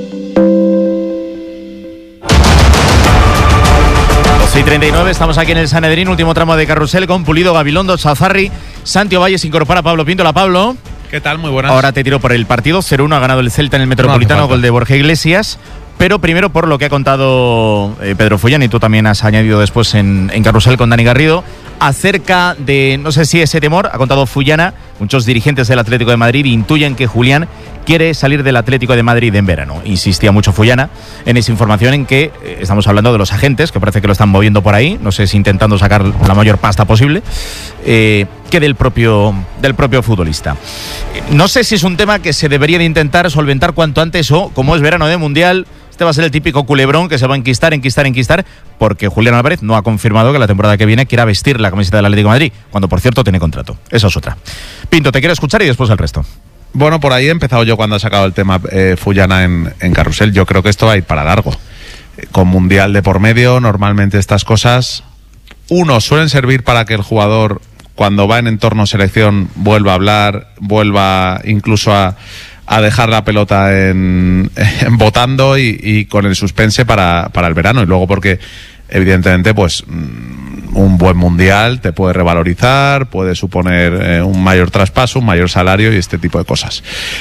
12:39, estamos aquí en el Sanedrín, último tramo de carrusel con Pulido, Gabilondo, Chazarri. Santi Ovalle se incorpora a Pablo Pinto. Hola, Pablo. ¿Qué tal? Muy buenas. Ahora te tiro por el partido. 0-1 ha ganado el Celta en el Metropolitano, gol de Borja Iglesias. Pero primero por lo que ha contado Pedro Fullán, y tú también has añadido después en Carrusel con Dani Garrido, acerca de, no sé si ese temor, ha contado Fullana, muchos dirigentes del Atlético de Madrid intuyen que Julián quiere salir del Atlético de Madrid en verano. Insistía mucho Fullana en esa información en que estamos hablando de los agentes, que parece que lo están moviendo por ahí, no sé si intentando sacar la mayor pasta posible, que del propio futbolista. No sé si es un tema que se debería de intentar solventar cuanto antes o, como es verano de Mundial, este va a ser el típico culebrón que se va a enquistar, porque Julián Álvarez no ha confirmado que la temporada que viene quiera vestir la camiseta del Atlético de Madrid, cuando por cierto tiene contrato. Esa es otra. Pinto, te quiero escuchar y después el resto. Bueno, por ahí he empezado yo cuando ha sacado el tema Fullana en Carrusel. Yo creo que esto va a ir para largo. Con Mundial de por medio, normalmente estas cosas, suelen servir para que el jugador, cuando va en entorno selección, vuelva a hablar, vuelva incluso a dejar la pelota en botando y con el suspense para el verano. Y luego porque, evidentemente, pues un buen Mundial te puede revalorizar, puede suponer un mayor traspaso, un mayor salario y este tipo de cosas.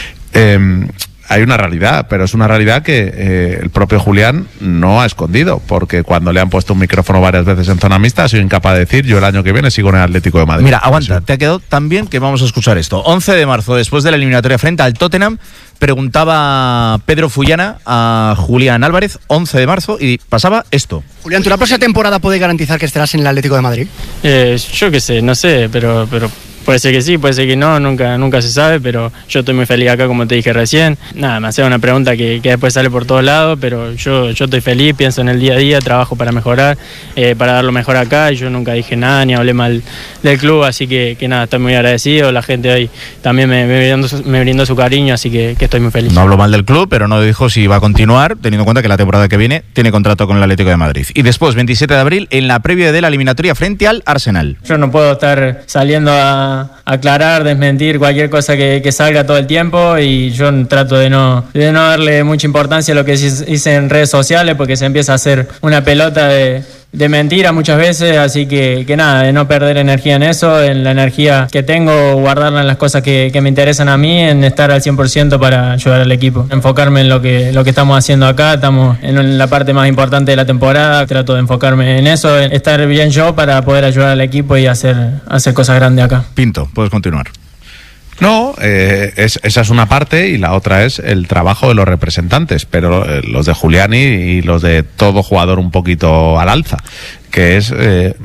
Hay una realidad, pero es una realidad que el propio Julián no ha escondido, porque cuando le han puesto un micrófono varias veces en zona mixta ha sido incapaz de decir: yo el año que viene sigo en el Atlético de Madrid. Mira, aguanta, te ha quedado tan bien que vamos a escuchar esto. 11 de marzo, después de la eliminatoria frente al Tottenham, preguntaba Pedro Fullana a Julián Álvarez, 11 de marzo, y pasaba esto. Julián, ¿tú la próxima temporada puedes garantizar que estarás en el Atlético de Madrid? Yo qué sé, no sé, pero puede ser que sí, puede ser que no, nunca se sabe, pero yo estoy muy feliz acá, como te dije recién. Nada, me hace una pregunta que después sale por todos lados, pero yo estoy feliz, pienso en el día a día, trabajo para mejorar, para dar lo mejor acá. Yo nunca dije nada ni hablé mal del club, así que nada, estoy muy agradecido. La gente hoy también me brindó su cariño, así que estoy muy feliz. No habló mal del club, pero no dijo si va a continuar, teniendo en cuenta que la temporada que viene tiene contrato con el Atlético de Madrid. Y después, 27 de abril, en la previa de la eliminatoria frente al Arsenal. Yo no puedo estar saliendo a aclarar, desmentir cualquier cosa que salga todo el tiempo, y yo trato de no darle mucha importancia a lo que hice en redes sociales, porque se empieza a hacer una pelota de mentira muchas veces, así que nada, de no perder energía en eso, en la energía que tengo, guardarla en las cosas que me interesan a mí, en estar al 100% para ayudar al equipo, enfocarme en lo que estamos haciendo acá. Estamos en la parte más importante de la temporada, trato de enfocarme en eso, en estar bien yo para poder ayudar al equipo y hacer cosas grandes acá. Pinto, puedes continuar. No, esa es una parte, y la otra es el trabajo de los representantes, pero los de Julián y los de todo jugador un poquito al alza, que es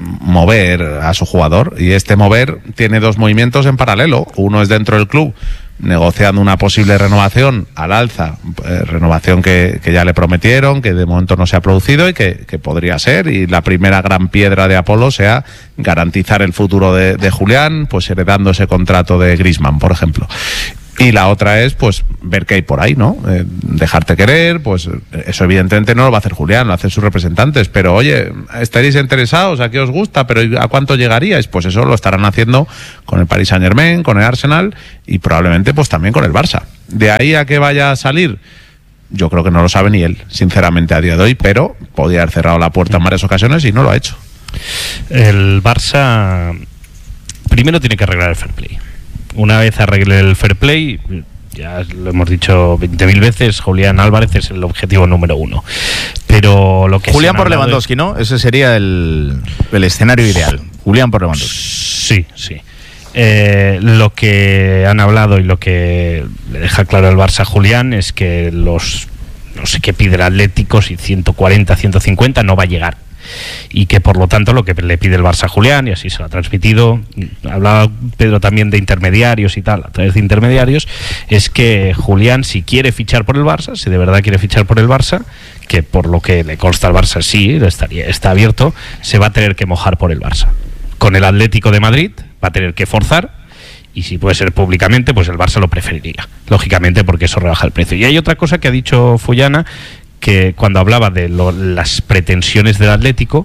mover a su jugador, y este mover tiene dos movimientos en paralelo. Uno es dentro del club, negociando una posible renovación al alza, renovación que ya le prometieron, que de momento no se ha producido y que podría ser, y la primera gran piedra de Apolo sea garantizar el futuro de Julián, pues heredando ese contrato de Griezmann, por ejemplo. Y la otra es, pues, ver qué hay por ahí, ¿no? Dejarte querer, pues eso evidentemente no lo va a hacer Julián, lo hacen sus representantes, pero oye, ¿estaréis interesados? ¿A qué os gusta? ¿Pero a cuánto llegaríais? Pues eso lo estarán haciendo con el Paris Saint-Germain, con el Arsenal y probablemente pues también con el Barça. De ahí a que vaya a salir, yo creo que no lo sabe ni él, sinceramente, a día de hoy, pero podía haber cerrado la puerta en varias ocasiones y no lo ha hecho. El Barça primero tiene que arreglar el fair play. Una vez arregle el fair play, ya lo hemos dicho 20.000 veces, Julián Álvarez es el objetivo número 1. Pero lo que Julián por Lewandowski, ¿no? Ese sería el escenario ideal. Julián por Lewandowski. Sí. Lo que han hablado y lo que le deja claro el Barça a Julián es que no sé qué pide el Atlético, si 140, 150, no va a llegar. Y que por lo tanto lo que le pide el Barça a Julián, y así se lo ha transmitido, hablaba Pedro también de intermediarios y tal, a través de intermediarios, es que Julián, si quiere fichar por el Barça, si de verdad quiere fichar por el Barça, que por lo que le consta al Barça sí, está abierto, se va a tener que mojar por el Barça. Con el Atlético de Madrid va a tener que forzar, y si puede ser públicamente, pues el Barça lo preferiría, lógicamente, porque eso rebaja el precio. Y hay otra cosa que ha dicho Fullana, que cuando hablaba de las pretensiones del Atlético,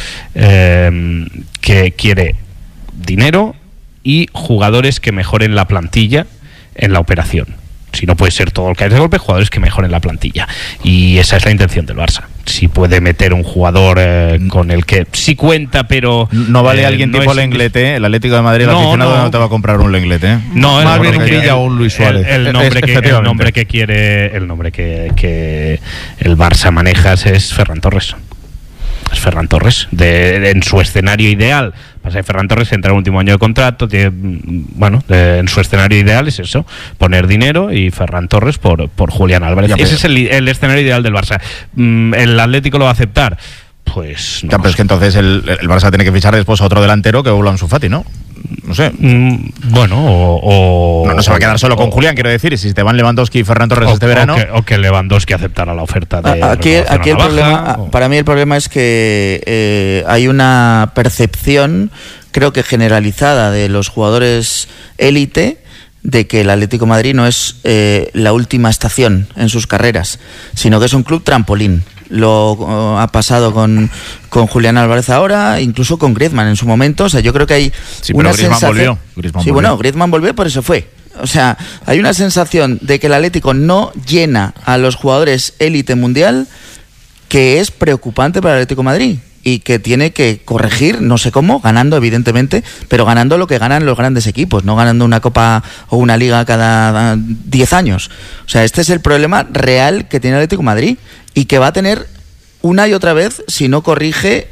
que quiere dinero y jugadores que mejoren la plantilla en la operación. Si no puede ser todo el que hay de golpe, jugadores que mejoren la plantilla. Y esa es la intención del Barça. Si puede meter un jugador con el que sí cuenta, pero... No vale alguien tipo Lenglet, ¿eh? El Atlético de Madrid, el aficionado no te va a comprar un Lenglet, ¿eh? No, más bien Villa o un Luis Suárez. El nombre que el Barça maneja es Ferran Torres. Es Ferran Torres. En su escenario ideal... Pasa que Ferran Torres entra en el último año de contrato, en su escenario ideal es eso, poner dinero, y Ferran Torres por Julián Álvarez. Ese es el escenario ideal del Barça. ¿El Atlético lo va a aceptar? Pues no. Pero es que entonces el Barça tiene que fichar después a otro delantero que vuelva a Ansu Fati, ¿no? No sé. No se va a quedar solo con Julián, quiero decir. Si te van Lewandowski y Ferran Torres este verano... O que Lewandowski aceptara la oferta de... Aquí el problema, para mí el problema es que hay una percepción, creo que generalizada, de los jugadores élite, de que el Atlético de Madrid no es la última estación en sus carreras, sino que es un club trampolín. Lo ha pasado con Julián Álvarez ahora, incluso con Griezmann en su momento. O sea, yo creo que hay una sensación... Griezmann volvió, por eso fue. O sea, hay una sensación de que el Atlético no llena a los jugadores élite mundial, que es preocupante para el Atlético de Madrid y que tiene que corregir, no sé cómo, ganando evidentemente, pero ganando lo que ganan los grandes equipos, no ganando una Copa o una Liga cada 10 años. O sea, este es el problema real que tiene el Atlético de Madrid y que va a tener una y otra vez si no corrige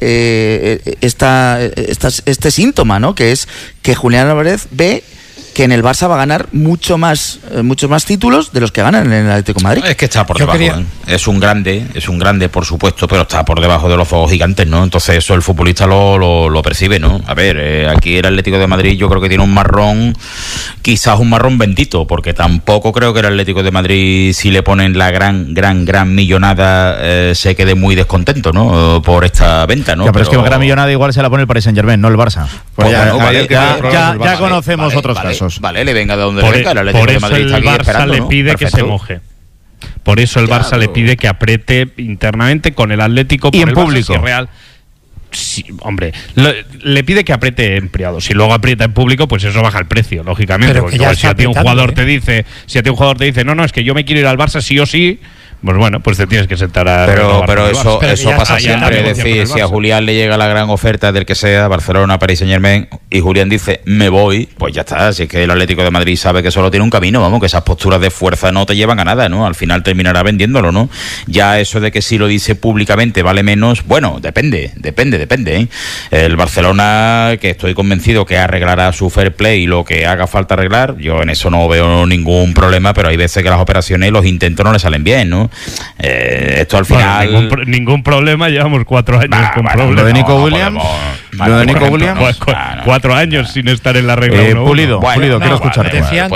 este síntoma, ¿no? Que es que Julián Álvarez ve que en el Barça va a ganar muchos más títulos de los que ganan en el Atlético de Madrid. Es que está por debajo, es un grande por supuesto, pero está por debajo de los fuegos gigantes, ¿no? Entonces eso el futbolista lo percibe, ¿no? A ver, aquí el Atlético de Madrid yo creo que tiene un marrón, quizás un marrón bendito, porque tampoco creo que el Atlético de Madrid, si le ponen la gran millonada, se quede muy descontento, ¿no? Por esta venta, ¿no? Pero es que la gran millonada igual se la pone el Paris Saint-Germain, no el Barça. Pues ya conocemos otros casos. Vale, le venga de donde le venga. El Atlético de Madrid está aquí esperando, le pide que se moje. Por eso el Barça le pide que apriete internamente con el Atlético y en público. Real. Sí, hombre, le pide que apriete en privado. Si luego aprieta en público, pues eso baja el precio, lógicamente. Porque si a ti un jugador te dice, no, es que yo me quiero ir al Barça sí o sí, pues bueno, pues te tienes que sentar a... Pero eso pasa siempre, es decir, si a Julián le llega la gran oferta del que sea, Barcelona, Paris Saint-Germain, y Julián dice, me voy, pues ya está. Si es que el Atlético de Madrid sabe que solo tiene un camino, vamos, que esas posturas de fuerza no te llevan a nada, ¿no? Al final terminará vendiéndolo, ¿no? Ya eso de que si lo dice públicamente vale menos, bueno, depende, ¿eh? El Barcelona, que estoy convencido que arreglará su fair play y lo que haga falta arreglar, yo en eso no veo ningún problema, pero hay veces que las operaciones y los intentos no le salen bien, ¿no? Esto al final... Ningún problema, llevamos 4 años con problemas. Lo de Nico Williams... Lo de Nico Williams... 4 años sin estar en la regla 1-1. Pulido, quiero escucharte.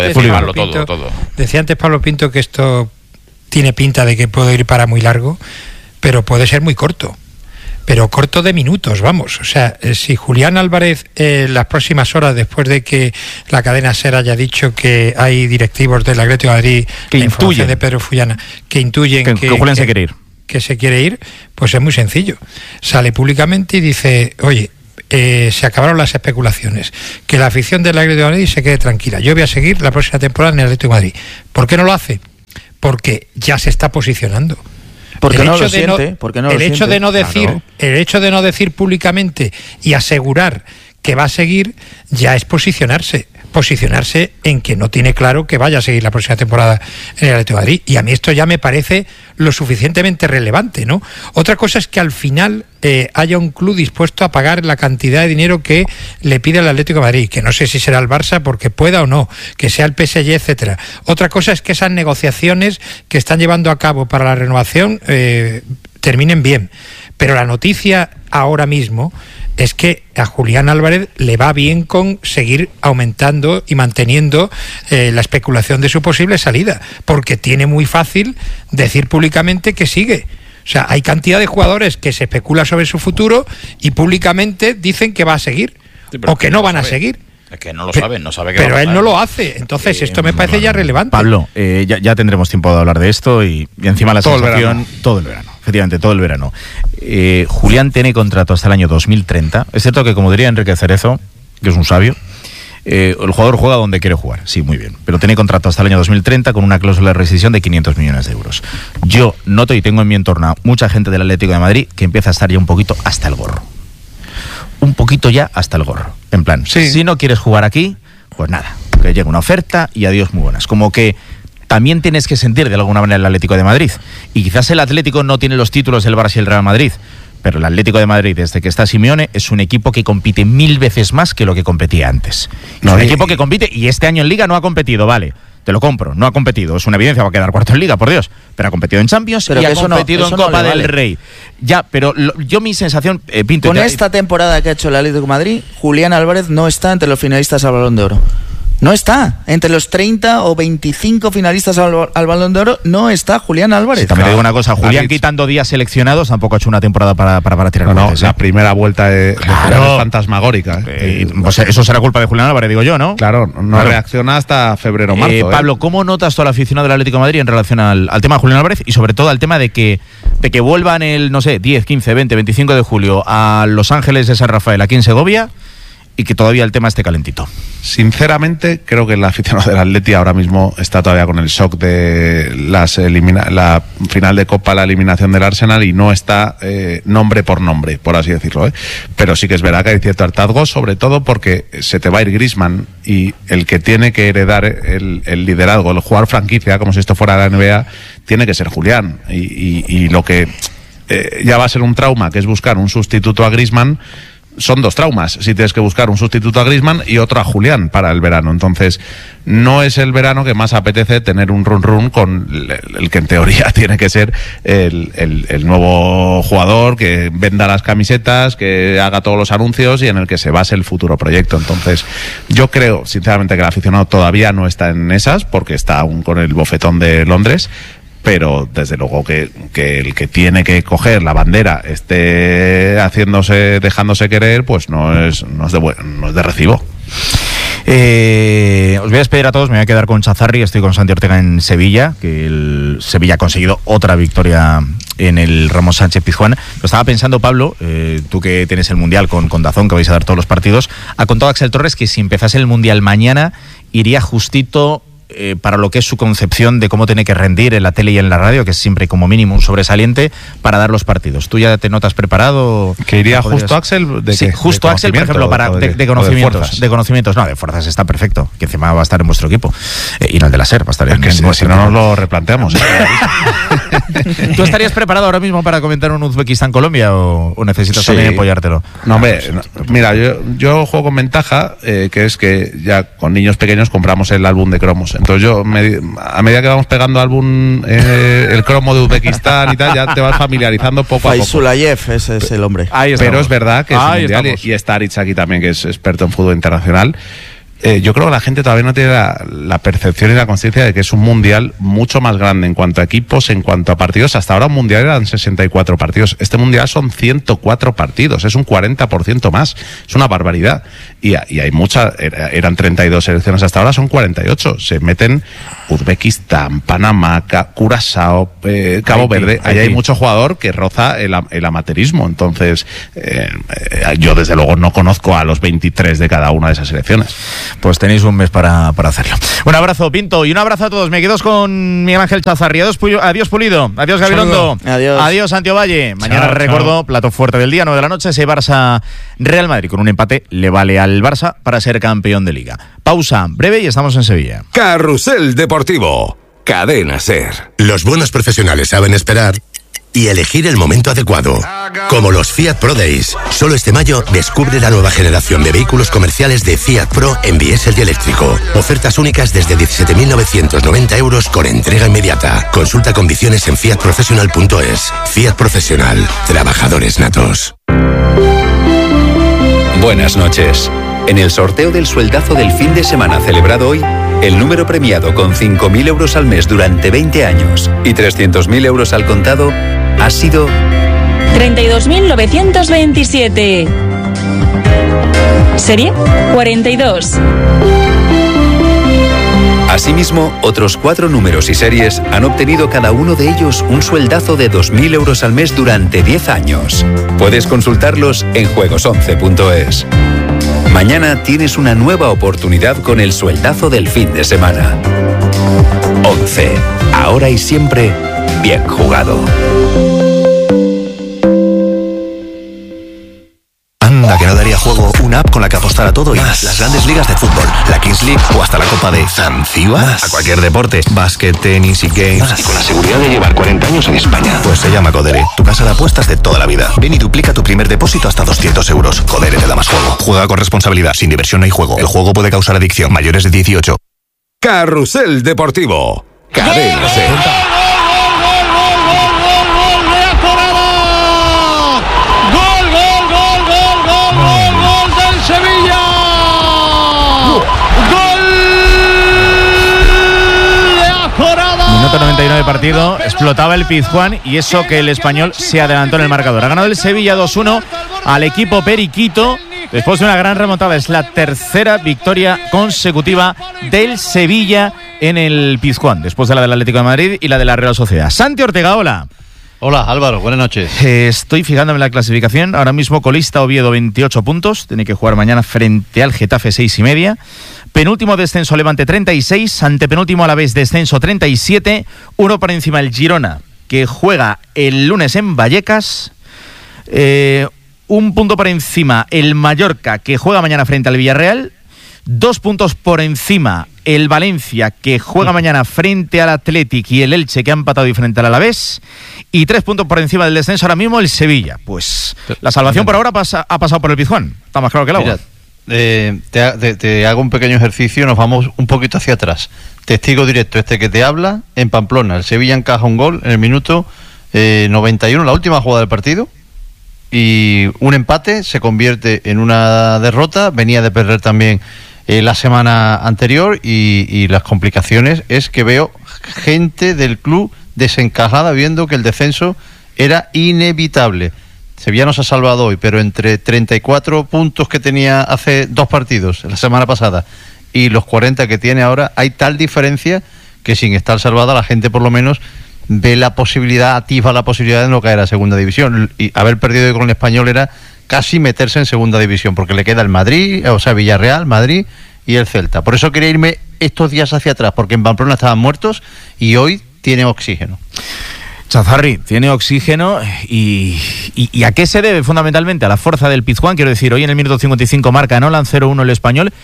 Decía antes Pablo Pinto que esto tiene pinta de que puede ir para muy largo, pero puede ser muy corto. Pero corto de minutos, vamos. O sea, si Julián Álvarez las próximas horas, después de que la cadena SER haya dicho que hay directivos del Atlético de Madrid, que intuyen de Pedro Fullana, que intuyen que Julián se quiere ir. Que se quiere ir, pues es muy sencillo. Sale públicamente y dice, oye, se acabaron las especulaciones, que la afición del Atlético de Madrid se quede tranquila. Yo voy a seguir la próxima temporada en el Atlético de Madrid. ¿Por qué no lo hace? Porque ya se está posicionando. Porque no lo siente. El hecho de no decir públicamente y asegurar que va a seguir ya es posicionarse en que no tiene claro que vaya a seguir la próxima temporada en el Atlético de Madrid. Y a mí esto ya me parece lo suficientemente relevante, ¿no? Otra cosa es que al final haya un club dispuesto a pagar la cantidad de dinero que le pide el Atlético de Madrid, que no sé si será el Barça porque pueda o no, que sea el PSG, etcétera. Otra cosa es que esas negociaciones que están llevando a cabo para la renovación terminen bien. Pero la noticia ahora mismo es que a Julián Álvarez le va bien con seguir aumentando y manteniendo la especulación de su posible salida, porque tiene muy fácil decir públicamente que sigue. O sea, hay cantidad de jugadores que se especula sobre su futuro y públicamente dicen que va a seguir, o que no van a seguir. Es que no lo saben, no sabe que pero él no lo hace, entonces esto me parece ya relevante. Pablo, ya tendremos tiempo de hablar de esto y encima la sensación... Todo el verano, efectivamente, todo el verano. Julián tiene contrato hasta el año 2030, es cierto que, como diría Enrique Cerezo, que es un sabio, el jugador juega donde quiere jugar, sí, muy bien, pero tiene contrato hasta el año 2030 con una cláusula de rescisión de 500 millones de euros. Yo noto y tengo en mi entorno mucha gente del Atlético de Madrid que empieza a estar ya un poquito hasta el gorro. Un poquito ya hasta el gorro. En plan, si no quieres jugar aquí, pues nada, que llegue una oferta y adiós muy buenas. Como que también tienes que sentir de alguna manera el Atlético de Madrid. Y quizás el Atlético no tiene los títulos del Barça y el Real Madrid, pero el Atlético de Madrid, desde que está Simeone, es un equipo que compite 1000 veces más que lo que competía antes. Es un equipo que compite, y este año en Liga no ha competido, vale, te lo compro, no ha competido, es una evidencia, va a quedar cuarto en Liga, por Dios, pero ha competido en Champions y ha competido en Copa del Rey. Ya, pero yo mi sensación, Pinto... Con esta temporada que ha hecho el Atlético de Madrid, Julián Álvarez no está entre los finalistas al Balón de Oro. No está. Entre los 30 o 25 finalistas al Balón de Oro no está Julián Álvarez. Sí, también digo una cosa, Julián quitando días seleccionados tampoco ha hecho una temporada para tirar goles. La primera vuelta de Julián es fantasmagórica. Pues eso será culpa de Julián Álvarez, digo yo, ¿no? Claro, no reacciona hasta febrero o marzo. Pablo, ¿cómo notas tú al aficionado del Atlético de Madrid en relación al tema de Julián Álvarez y sobre todo al tema de que vuelvan el, no sé, 10, 15, 20, 25 de julio a Los Ángeles de San Rafael, aquí en Segovia, y que todavía el tema esté calentito? Sinceramente, creo que el aficionado del Atleti ahora mismo está todavía con el shock de la final de Copa, la eliminación del Arsenal, y no está nombre por nombre, por así decirlo. Pero sí que es verdad que hay cierto hartazgo, sobre todo porque se te va a ir Griezmann, y el que tiene que heredar el liderazgo, el jugador franquicia, como si esto fuera la NBA, tiene que ser Julián. Y lo que ya va a ser un trauma, que es buscar un sustituto a Griezmann, son dos traumas, si tienes que buscar un sustituto a Griezmann y otro a Julián para el verano. Entonces, no es el verano que más apetece tener un run con el que en teoría tiene que ser el nuevo jugador, que venda las camisetas, que haga todos los anuncios y en el que se base el futuro proyecto. Entonces, yo creo, sinceramente, que el aficionado todavía no está en esas, porque está aún con el bofetón de Londres, pero desde luego que el que tiene que coger la bandera esté dejándose querer, pues no es de recibo. Os voy a despedir a todos, me voy a quedar con Chazarri, estoy con Santi Ortega en Sevilla, que el Sevilla ha conseguido otra victoria en el Ramón Sánchez Pizjuán. Lo estaba pensando, Pablo, tú que tienes el Mundial con DAZN, que vais a dar todos los partidos, ha contado Axel Torres que si empezase el Mundial mañana iría justito para lo que es su concepción de cómo tiene que rendir en la tele y en la radio, que es siempre como mínimo un sobresaliente para dar los partidos. ¿Tú ya te notas preparado? ¿Que iría justo Axel? Sí, justo Axel, por ejemplo, de conocimientos. De conocimientos, no, de fuerzas está perfecto, que encima va a estar en vuestro equipo. Y no el de la SER, va a estar en si no nos lo replanteamos. ¿Tú estarías preparado ahora mismo para comentar un Uzbekistán-Colombia o necesitas también apoyártelo? No, hombre, mira, yo juego con ventaja, que es que ya con niños pequeños compramos el álbum de cromos. Entonces a medida que vamos pegando álbum, el cromo de Uzbekistán y tal, ya te vas familiarizando poco a poco. Faisulayev, ese es el hombre. Pero es verdad que es un mundial, y está Aritz aquí también, que es experto en fútbol internacional. Yo creo que la gente todavía no tiene la percepción y la conciencia de que es un mundial mucho más grande en cuanto a equipos, en cuanto a partidos. Hasta ahora un mundial eran 64 partidos. Este mundial son 104 partidos, es un 40% más. Es una barbaridad. Y hay muchas, eran 32 selecciones hasta ahora, son 48. Se meten Uzbekistán, Panamá, Curazao, Cabo Verde. Ahí hay mucho jugador que roza el amateurismo. Entonces, yo desde luego no conozco a los 23 de cada una de esas selecciones. Pues tenéis un mes para hacerlo. Un abrazo, Pinto, y un abrazo a todos. Me quedo con Miguel Ángel Chazarri. Adiós, Pulido. Adiós, Gabilondo. Adiós, Santiago Valle. Mañana recuerdo, plato fuerte del día, 9 de la noche, ese Barça-Real Madrid. Con un empate le vale al Barça para ser campeón de Liga. Pausa breve y estamos en Sevilla. Carrusel Deportivo. Cadena SER. Los buenos profesionales saben esperar y elegir el momento adecuado. Como los Fiat Pro Days. Solo este mayo descubre la nueva generación de vehículos comerciales de Fiat Pro en diésel y eléctrico. Ofertas únicas desde 17.990 euros con entrega inmediata. Consulta condiciones en fiatprofessional.es. Fiat Profesional. Trabajadores natos. Buenas noches. En el sorteo del sueldazo del fin de semana celebrado hoy, el número premiado con 5.000 euros al mes durante 20 años y 300.000 euros al contado ha sido 32.927. Serie 42. Asimismo, otros 4 números y series han obtenido cada uno de ellos un sueldazo de 2.000 euros al mes durante 10 años. Puedes consultarlos en juegos11.es. Mañana tienes una nueva oportunidad con el sueldazo del fin de semana. 11. Ahora y siempre, bien jugado. Anda, que no daría juego una app con la que apostar a todo y más. Las grandes ligas de fútbol, la Kings League o hasta la Copa de Zanzíbar. A cualquier deporte, básquet, tenis y games. Y con la seguridad de llevar 40 años en España. Pues se llama Codere, tu casa de apuestas de toda la vida. Ven y duplica tu primer depósito hasta 200 euros. Codere te da más juego. Juega con responsabilidad, sin diversión no hay juego. El juego puede causar adicción. Mayores de 18. Carrusel Deportivo. Cadena SER. Minuto 99 de partido, explotaba el Pizjuán y eso que el Español se adelantó en el marcador. Ha ganado el Sevilla 2-1 al equipo periquito después de una gran remontada. Es la tercera victoria consecutiva del Sevilla en el Pizjuán, después de la del Atlético de Madrid y la de la Real Sociedad. Santi Ortega, hola. Hola Álvaro, buenas noches. Estoy fijándome en la clasificación. Ahora mismo colista Oviedo 28 puntos. Tiene que jugar mañana frente al Getafe 6:30. Penúltimo descenso Levante 36. Antepenúltimo Alavés descenso 37. Uno por encima el Girona, que juega el lunes en Vallecas. Un punto por encima el Mallorca, que juega mañana frente al Villarreal. 2 puntos por encima el Valencia, que juega mañana frente al Athletic, y el Elche, que ha empatado y frente al Alavés. Y 3 puntos por encima del descenso ahora mismo el Sevilla. Pues la salvación por ahora ha pasado por el Pizjuán. Está más claro que el agua. Te hago un pequeño ejercicio. Nos vamos un poquito hacia atrás. Testigo directo que te habla en Pamplona. El Sevilla encaja un gol en el minuto 91, la última jugada del partido. Y un empate se convierte en una derrota. Venía de perder también la semana anterior, y las complicaciones es que veo gente del club desencajada, viendo que el descenso era inevitable. Sevilla no se ha salvado hoy, pero entre 34 puntos que tenía hace 2 partidos, la semana pasada, y los 40 que tiene ahora, hay tal diferencia que sin estar salvada la gente por lo menos ve la posibilidad, atisba la posibilidad de no caer a segunda división. Y haber perdido hoy con el Español era casi meterse en segunda división, porque le queda el Madrid, o sea, Villarreal, Madrid y el Celta. Por eso quería irme estos días hacia atrás, porque en Pamplona estaban muertos y hoy tiene oxígeno. Chazarri, tiene oxígeno y ¿a qué se debe fundamentalmente? A la fuerza del Pizjuán. Quiero decir, hoy en el minuto 55 marca Nolan 0-1 el Español,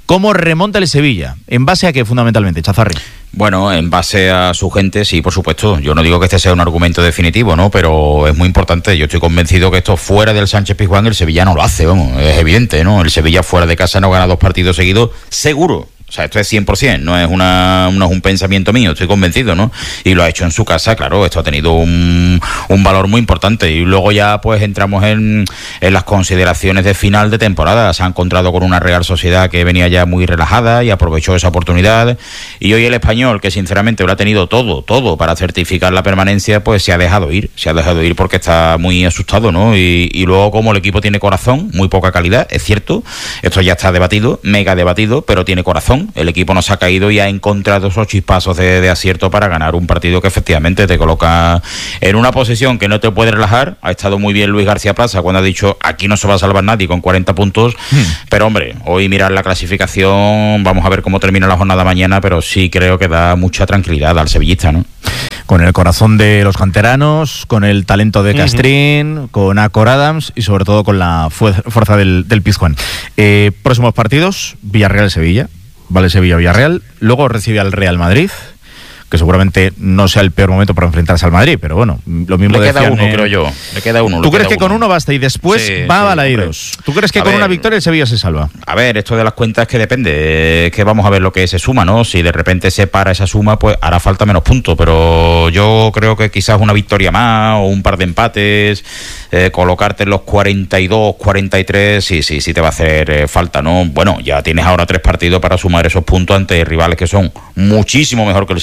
¿Cómo remonta el Sevilla? ¿En base a qué fundamentalmente, Chazarri? Bueno, en base a su gente, sí, por supuesto. Yo no digo que este sea un argumento definitivo, ¿no? Pero es muy importante. Yo estoy convencido que esto fuera del Sánchez-Pizjuán el Sevilla no lo hace, vamos. Es evidente, ¿no? El Sevilla fuera de casa no gana 2 partidos seguidos, seguro. O sea, esto es 100%, no es un pensamiento mío, estoy convencido, ¿no? Y lo ha hecho en su casa, claro, esto ha tenido un valor muy importante. Y luego ya pues entramos en las consideraciones de final de temporada. Se ha encontrado con una Real Sociedad que venía ya muy relajada y aprovechó esa oportunidad. Y hoy el Español, que sinceramente lo ha tenido todo para certificar la permanencia, pues se ha dejado ir porque está muy asustado, ¿no? Y luego, como el equipo tiene corazón, muy poca calidad, es cierto, esto ya está debatido, mega debatido, pero tiene corazón. El equipo no se ha caído y ha encontrado esos chispazos de acierto para ganar un partido que efectivamente te coloca en una posición que no te puede relajar. Ha estado muy bien Luis García Plaza cuando ha dicho aquí no se va a salvar nadie con 40 puntos, pero hombre, hoy mirar la clasificación, vamos a ver cómo termina la jornada mañana, pero sí creo que da mucha tranquilidad al sevillista, ¿no? Con el corazón de los canteranos, con el talento de Castrín, con Acor Adams y sobre todo con la fuerza del Pizjuán. Próximos partidos, Villarreal-Sevilla. Vale, Sevilla-Villarreal, luego recibe al Real Madrid, que seguramente no sea el peor momento para enfrentarse al Madrid, pero bueno, lo mismo le queda uno, creo yo. Le queda uno. ¿Tú crees que con uno basta y después va a Balaidos? ¿Tú crees que con una victoria el Sevilla se salva? A ver, esto de las cuentas es que depende, es que vamos a ver lo que se suma, ¿no? Si de repente se para esa suma, pues hará falta menos puntos, pero yo creo que quizás una victoria más o un par de empates, colocarte en los 42, 43, sí te va a hacer falta, ¿no? Bueno, ya tienes ahora 3 partidos para sumar esos puntos ante rivales que son muchísimo mejor que el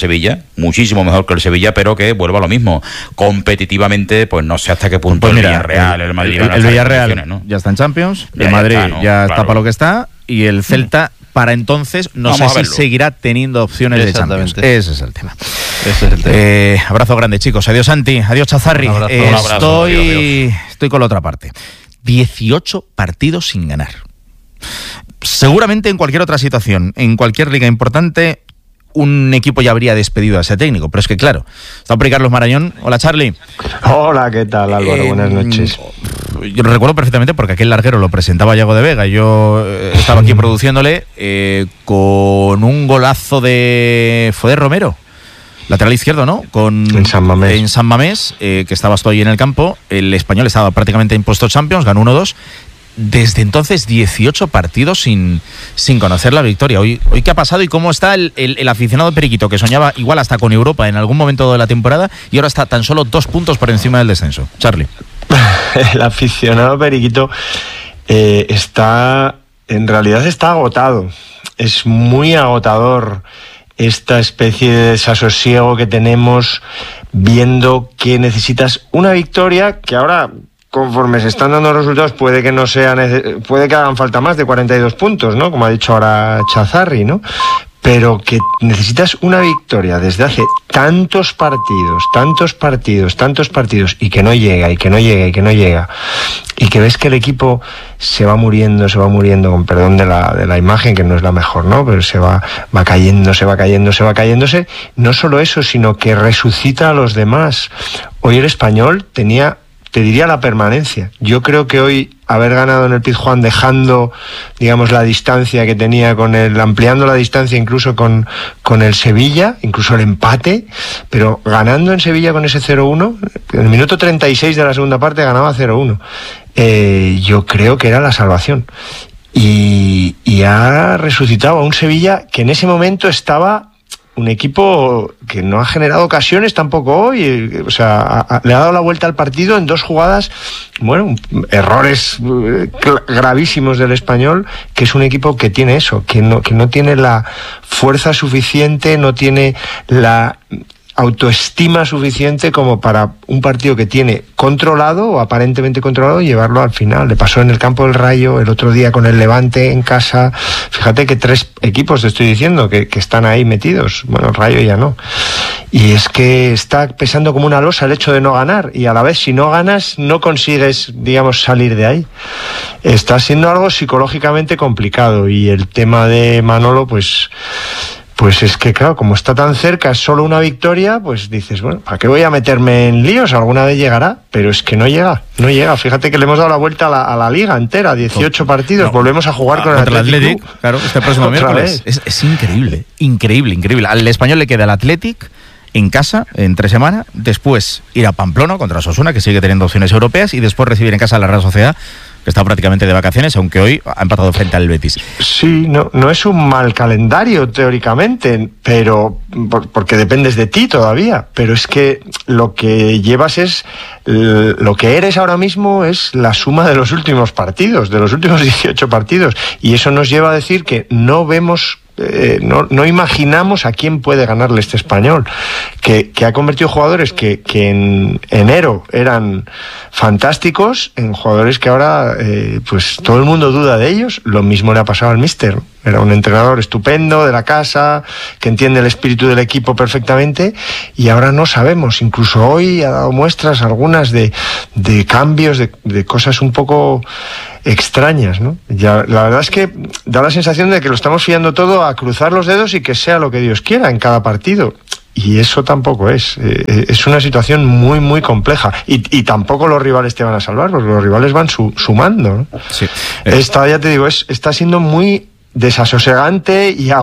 Sevilla, pero que vuelva a lo mismo. Competitivamente, pues no sé hasta qué punto pues el Villarreal, el Madrid... El Villarreal, ¿no? Ya está en Champions, el Madrid ya está para lo que está, y el Celta... Para entonces, no sé si seguirá teniendo opciones de Champions. Ese es el tema. Abrazo grande, chicos. Adiós, Santi. Adiós, Chazarri. Un abrazo. Estoy con la otra parte. 18 partidos sin ganar. Seguramente en cualquier otra situación, en cualquier liga importante, un equipo ya habría despedido a ese técnico. Pero es que, claro, está por ahí Carlos Marañón. Hola, Charlie. Hola, ¿qué tal, Álvaro? Buenas noches. Yo lo recuerdo perfectamente porque aquel larguero lo presentaba Yago de Vega. Yo estaba aquí produciéndole con un golazo fue de Romero, lateral izquierdo, ¿no? En San Mamés, que estabas tú ahí en el campo. El Español estaba prácticamente impuesto Champions, ganó 1-2. Desde entonces 18 partidos sin conocer la victoria. Hoy ¿qué ha pasado y cómo está el aficionado periquito que soñaba igual hasta con Europa en algún momento de la temporada y ahora está tan solo 2 puntos por encima del descenso? Charlie. El aficionado periquito en realidad está agotado. Es muy agotador esta especie de desasosiego que tenemos viendo que necesitas una victoria que ahora, conforme se están dando resultados, puede que hagan falta más de 42 puntos, ¿no? Como ha dicho ahora Chazarri, ¿no? Pero que necesitas una victoria desde hace tantos partidos, y que no llega, y que ves que el equipo se va muriendo, con perdón de la imagen, que no es la mejor, ¿no? Pero se va cayéndose. No solo eso, sino que resucita a los demás. Hoy el Español tenía, te diría, la permanencia. Yo creo que hoy haber ganado en el Pizjuán, dejando, digamos, la distancia que tenía ampliando la distancia incluso con el Sevilla, incluso el empate, pero ganando en Sevilla con ese 0-1, en el minuto 36 de la segunda parte ganaba 0-1. Yo creo que era la salvación. Y ha resucitado a un Sevilla que en ese momento estaba un equipo que no ha generado ocasiones tampoco hoy, o sea, le ha dado la vuelta al partido en 2 jugadas, bueno, errores gravísimos del Español, que es un equipo que tiene eso, que no tiene la fuerza suficiente, no tiene la autoestima suficiente como para un partido que tiene controlado o aparentemente controlado llevarlo al final. Le pasó en el campo del Rayo, el otro día con el Levante en casa. Fíjate que 3 equipos te estoy diciendo que están ahí metidos. Bueno, el Rayo ya no. Y es que está pesando como una losa el hecho de no ganar, y a la vez si no ganas no consigues, digamos, salir de ahí. Está siendo algo psicológicamente complicado, y el tema de Manolo, pues pues es que claro, como está tan cerca, es solo una victoria, pues dices, bueno, ¿para qué voy a meterme en líos? Alguna vez llegará, pero es que no llega. Fíjate que le hemos dado la vuelta a la liga entera, 18 partidos, volvemos a jugar con el Athletic. Claro, este próximo miércoles. Es increíble. Al Español le queda el Athletic en casa, entre semana, después ir a Pamplona contra Osasuna, que sigue teniendo opciones europeas, y después recibir en casa a la Real Sociedad, que está prácticamente de vacaciones, aunque hoy ha empatado frente al Betis. Sí, no es un mal calendario teóricamente, pero porque dependes de ti todavía, pero es que lo que llevas lo que eres ahora mismo es la suma de los últimos partidos, de los últimos 18 partidos, y eso nos lleva a decir que no vemos... no imaginamos a quién puede ganarle este Español, que ha convertido jugadores que en enero eran fantásticos en jugadores que ahora pues todo el mundo duda de ellos. Lo mismo le ha pasado al míster. Era un entrenador estupendo de la casa, que entiende el espíritu del equipo perfectamente, y ahora no sabemos. Incluso hoy ha dado muestras algunas de cambios, de cosas un poco extrañas, ¿no? Ya, la verdad es que da la sensación de que lo estamos fiando todo a cruzar los dedos y que sea lo que Dios quiera en cada partido. Y eso tampoco es. Es una situación muy, muy compleja. Y tampoco los rivales te van a salvar, porque los rivales van sumando, ¿no? Sí. Esta, ya te digo, está siendo muy desasosegante y